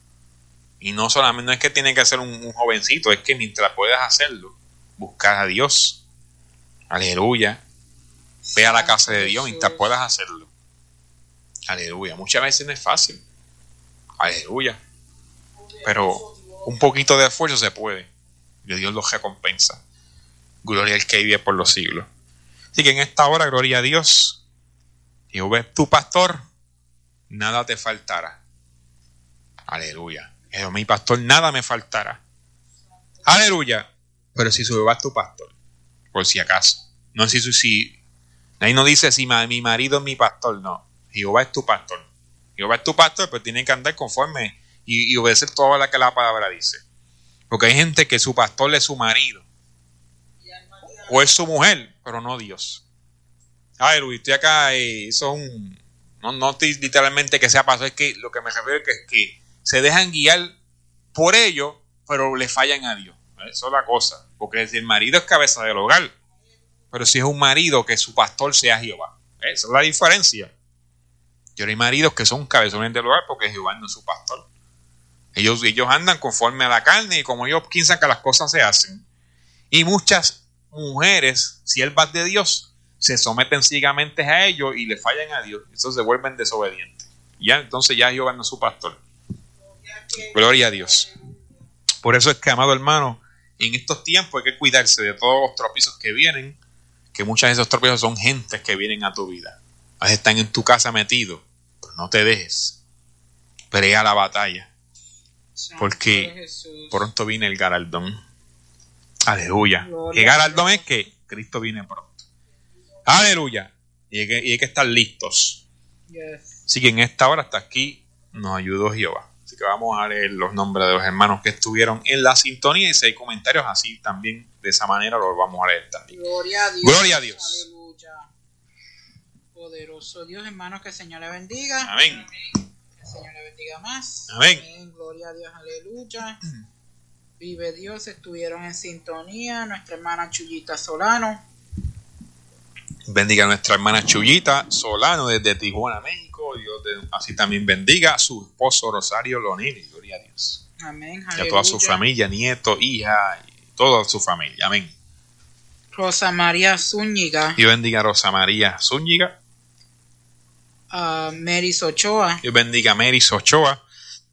Y no solamente, no es que tiene que ser un jovencito, es que mientras puedas hacerlo, buscar a Dios. Aleluya. Ve a la casa de Dios mientras puedas hacerlo. Aleluya. Muchas veces no es fácil. Aleluya. Pero un poquito de esfuerzo se puede. Y Dios los recompensa. Gloria al que vive por los siglos. Así que en esta hora, gloria a Dios. Jehová es tu pastor, nada te faltará. Aleluya. Jehová mi pastor, nada me faltará. Aleluya. Pero si Jehová es tu pastor, por si acaso. No es si ahí no dice si mi marido es mi pastor, no. Jehová es tu pastor. Jehová es tu pastor, pero tiene que andar conforme y obedecer todo lo que la palabra dice. Porque hay gente que su pastor es su marido. O es su mujer, pero no Dios. Aleluya. Estoy acá, eso es no literalmente que sea pastor, es que lo que me refiero es que se dejan guiar por ellos, pero le fallan a Dios. Eso es la cosa. Porque si el marido es cabeza del hogar, pero si es un marido, que su pastor sea Jehová. Esa es la diferencia. Y ahora hay maridos que son cabezones del hogar porque Jehová no es su pastor. Ellos andan conforme a la carne y como ellos piensan que las cosas se hacen. Y muchas mujeres, siervas de Dios, se someten ciegamente a ellos y le fallan a Dios. Entonces se vuelven desobedientes. Entonces ya Jehová no es su pastor. Gloria a Dios. Por eso es que, amado hermano, en estos tiempos hay que cuidarse de todos los tropiezos que vienen, que muchas de esos tropiezos son gentes que vienen a tu vida. A veces están en tu casa metidos, pero no te dejes. Pelea la batalla, porque pronto viene el galardón. Aleluya. El galardón es que Cristo viene pronto. Aleluya. Y hay que estar listos. Así que en esta hora hasta aquí nos ayudó Jehová. Así que vamos a leer los nombres de los hermanos que estuvieron en la sintonía y si hay comentarios así también de esa manera los vamos a leer también. Gloria a Dios. Gloria a Dios. Aleluya. Poderoso Dios, hermanos, que el Señor le bendiga. Amén. Que el Señor le bendiga más. Amén. Amén. Gloria a Dios. Aleluya. Vive Dios. Estuvieron en sintonía nuestra hermana Chuyita Solano. Bendiga a nuestra hermana Chuyita Solano desde Tijuana, México. Dios así también bendiga a su esposo Rosario Lonini. Gloria a Dios. Amén. Y a toda su familia, nieto, hija y toda su familia. Amén. Rosa María Zúñiga. Dios bendiga a Rosa María Zúñiga. Meris Ochoa. Dios bendiga a Meris Ochoa.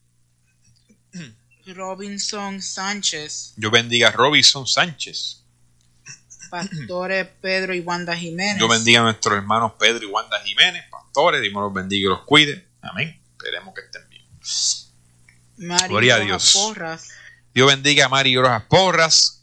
Robinson Sánchez. Dios bendiga a Robinson Sánchez. Pastores Pedro y Wanda Jiménez. Dios bendiga a nuestros hermanos Pedro y Wanda Jiménez, pastores, Dios los bendiga y los cuide. Amén. Esperemos que estén bien. Mari Gloria a Rojas Dios. Porras. Dios bendiga a Mari Rojas Porras.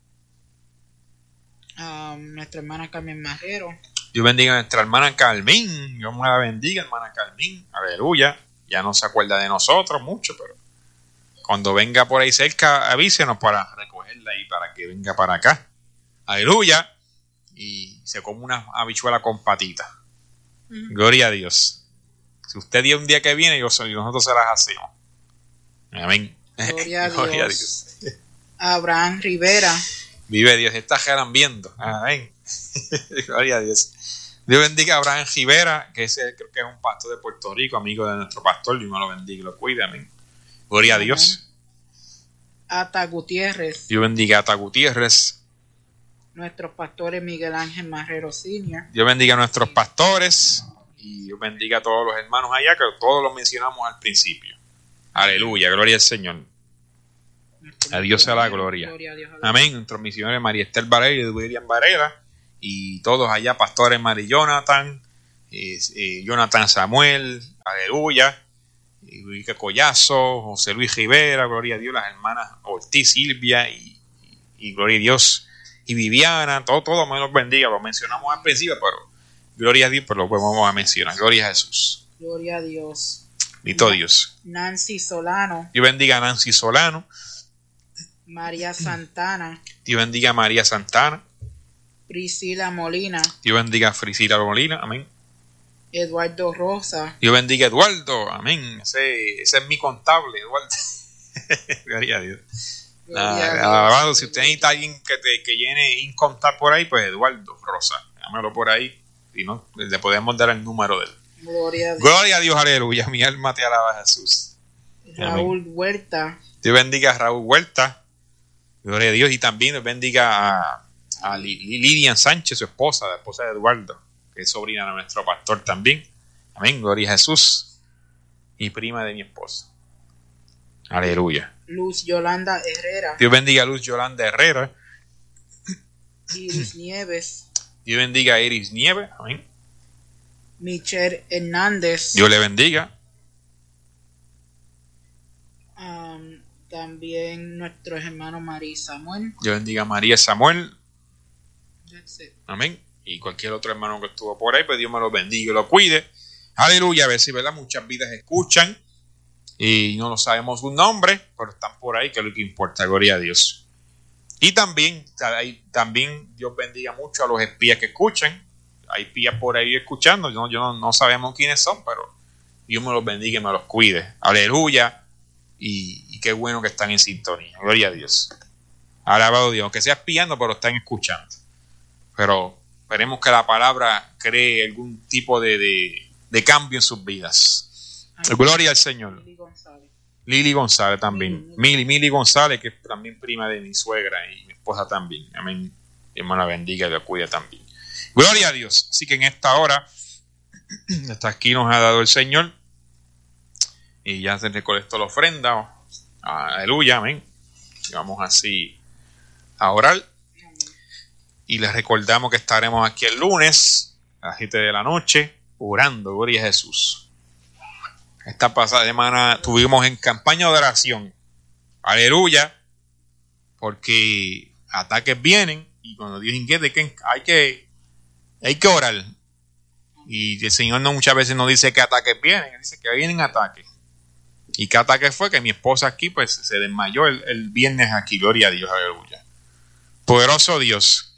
Nuestra hermana Carmen Marrero. Dios bendiga a nuestra hermana Carmín. Dios me la bendiga, hermana Carmín. Aleluya. Ya no se acuerda de nosotros mucho, pero cuando venga por ahí cerca, avísenos para recogerla y para que venga para acá. Aleluya. Y se come una habichuela con patita. Gloria a Dios. Si usted dio un día que viene, nosotros se las hacemos. Amén. Gloria a Dios. Abraham Rivera. Vive Dios. Está viendo. Amén. Gloria a Dios. Dios bendiga a Abraham Rivera, que creo que es un pastor de Puerto Rico, amigo de nuestro pastor. Dios me lo bendiga y lo cuide. Amén. Gloria a Dios. Ata Gutiérrez. Dios bendiga a Ata Gutiérrez. Nuestros pastores Miguel Ángel Marrero Sr. Dios bendiga a nuestros pastores y Dios bendiga a todos los hermanos allá, que todos los mencionamos al principio. Aleluya, gloria al Señor. A Dios sea la gloria. Amén. Nuestros misioneros María Esther Varela y William Varela y todos allá, pastores Mari Jonathan, Jonathan Samuel, aleluya, Enrique Collazo, José Luis Rivera, gloria a Dios, las hermanas Ortiz, Silvia y gloria a Dios, y Viviana, todo me los bendiga, lo mencionamos al principio, pero gloria a Dios, pero lo vamos a mencionar, gloria a Jesús. Gloria a Dios. Bendito Dios. Nancy Solano. Dios bendiga a Nancy Solano. María Santana. Dios bendiga a María Santana. Priscila Molina. Dios bendiga a Priscila Molina. Amén. Eduardo Rosa. Dios bendiga a Eduardo. Amén. Ese es mi contable, Eduardo. Gloria a Dios. Alabado. Si usted necesita alguien que llene Incontar por ahí, pues Eduardo Rosa. Llámalo por ahí. Si no, le podemos dar el número de él. Gloria a Dios, aleluya. Mi alma te alaba, Jesús. Raúl Amén. Huerta. Dios bendiga a Raúl Huerta. Gloria a Dios. Y también Dios bendiga a Lidian Sánchez, su esposa, la esposa de Eduardo, que es sobrina de nuestro pastor también. Amén. Gloria a Jesús. Y prima de mi esposa. Aleluya. Luz Yolanda Herrera. Dios bendiga a Luz Yolanda Herrera. Iris Nieves. Dios bendiga a Iris Nieves. Amén. Michelle Hernández. Dios le bendiga. También nuestros hermanos María y Samuel. Dios bendiga a María y Samuel. Amén. Y cualquier otro hermano que estuvo por ahí, pues Dios me lo bendiga y lo cuide. Aleluya. A ver si, ¿verdad? Muchas vidas escuchan y no lo sabemos su nombre, pero están por ahí, que es lo que importa. Gloria a Dios. Y también Dios bendiga mucho a los espías que escuchan. Hay espías por ahí escuchando. No sabemos quiénes son, pero Dios me los bendiga y me los cuide. Aleluya. Y qué bueno que están en sintonía. Gloria a Dios. Alabado Dios. Aunque sea espiando, pero están escuchando. Pero esperemos que la palabra cree algún tipo de cambio en sus vidas. Gloria al Señor. Lili González también. Mili González, que es también prima de mi suegra y mi esposa también. Amén. Dios me la bendiga y la cuida también. Gloria a Dios. Así que en esta hora, hasta aquí nos ha dado el Señor. Y ya se recolectó la ofrenda. Aleluya, amén. Y vamos así a orar. Y les recordamos que estaremos aquí el lunes a las 7 de la noche orando. Gloria a Jesús. Esta pasada semana estuvimos en campaña de oración. Aleluya. Porque ataques vienen. Y cuando Dios inquiete, hay que orar. Y el Señor muchas veces nos dice que ataques vienen. Él dice que vienen ataques. ¿Y qué ataque fue? Que mi esposa aquí pues se desmayó el viernes aquí. Gloria a Dios, aleluya. Poderoso Dios.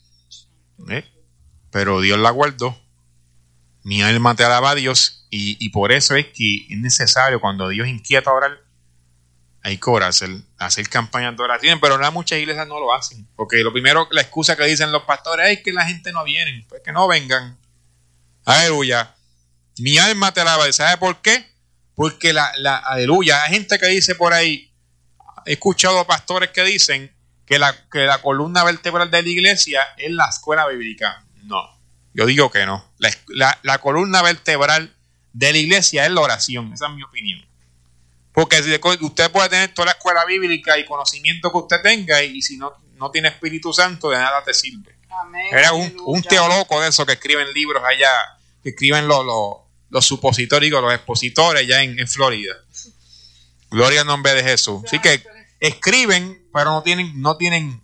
Pero Dios la guardó. Mi alma te alaba a Dios. Y por eso es que es necesario, cuando Dios inquieta a orar, hay que orar, hacer campañas de oración. Pero muchas iglesias no lo hacen. Porque lo primero, la excusa que dicen los pastores es que la gente no viene. Pues que no vengan. Aleluya. Mi alma te alaba. ¿Sabe por qué? Porque aleluya, hay gente que dice por ahí, he escuchado pastores que dicen que la columna vertebral de la iglesia es la escuela bíblica. No, yo digo que no. La columna vertebral de la iglesia es la oración, esa es mi opinión. Porque usted puede tener toda la escuela bíblica y conocimiento que usted tenga, y si no tiene Espíritu Santo, de nada te sirve. Amén. Era un teólogo de esos que escriben libros allá, que escriben los supositorios, los expositores allá en Florida. Gloria al nombre de Jesús. Así que escriben, pero no tienen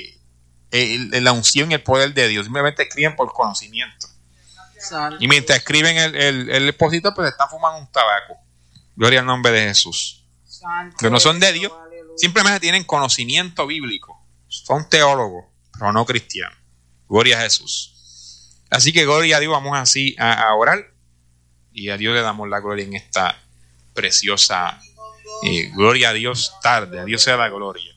la unción y el poder de Dios. Simplemente escriben por conocimiento. Y mientras escriben el expositor, pues están fumando un tabaco. Gloria al nombre de Jesús. Que no son de Dios, simplemente tienen conocimiento bíblico. Son teólogos, pero no cristianos. Gloria a Jesús. Así que gloria a Dios, vamos así a orar. Y a Dios le damos la gloria en esta preciosa gloria a Dios tarde. A Dios sea la gloria.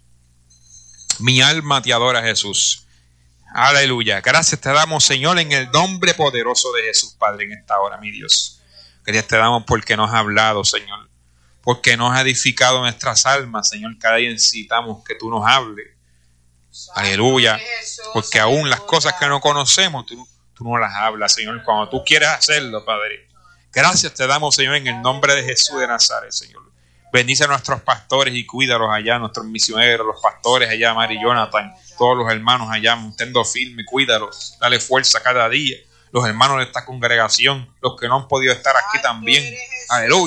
Mi alma te adora, Jesús. Aleluya. Gracias te damos, Señor, en el nombre poderoso de Jesús, Padre, en esta hora, mi Dios. Gracias te damos porque nos has hablado, Señor. Porque nos has edificado nuestras almas, Señor. Cada día necesitamos que tú nos hables. Aleluya. Porque aún las cosas que no conocemos, tú no las hablas, Señor, cuando tú quieres hacerlo, Padre. Gracias te damos, Señor, en el nombre de Jesús de Nazaret, Señor. Bendice a nuestros pastores y cuídalos allá, nuestros misioneros, los pastores allá, Mary Jonathan, todos los hermanos allá, mantendo firme, cuídalos, dale fuerza cada día. Los hermanos de esta congregación, los que no han podido estar aquí también, aleluya.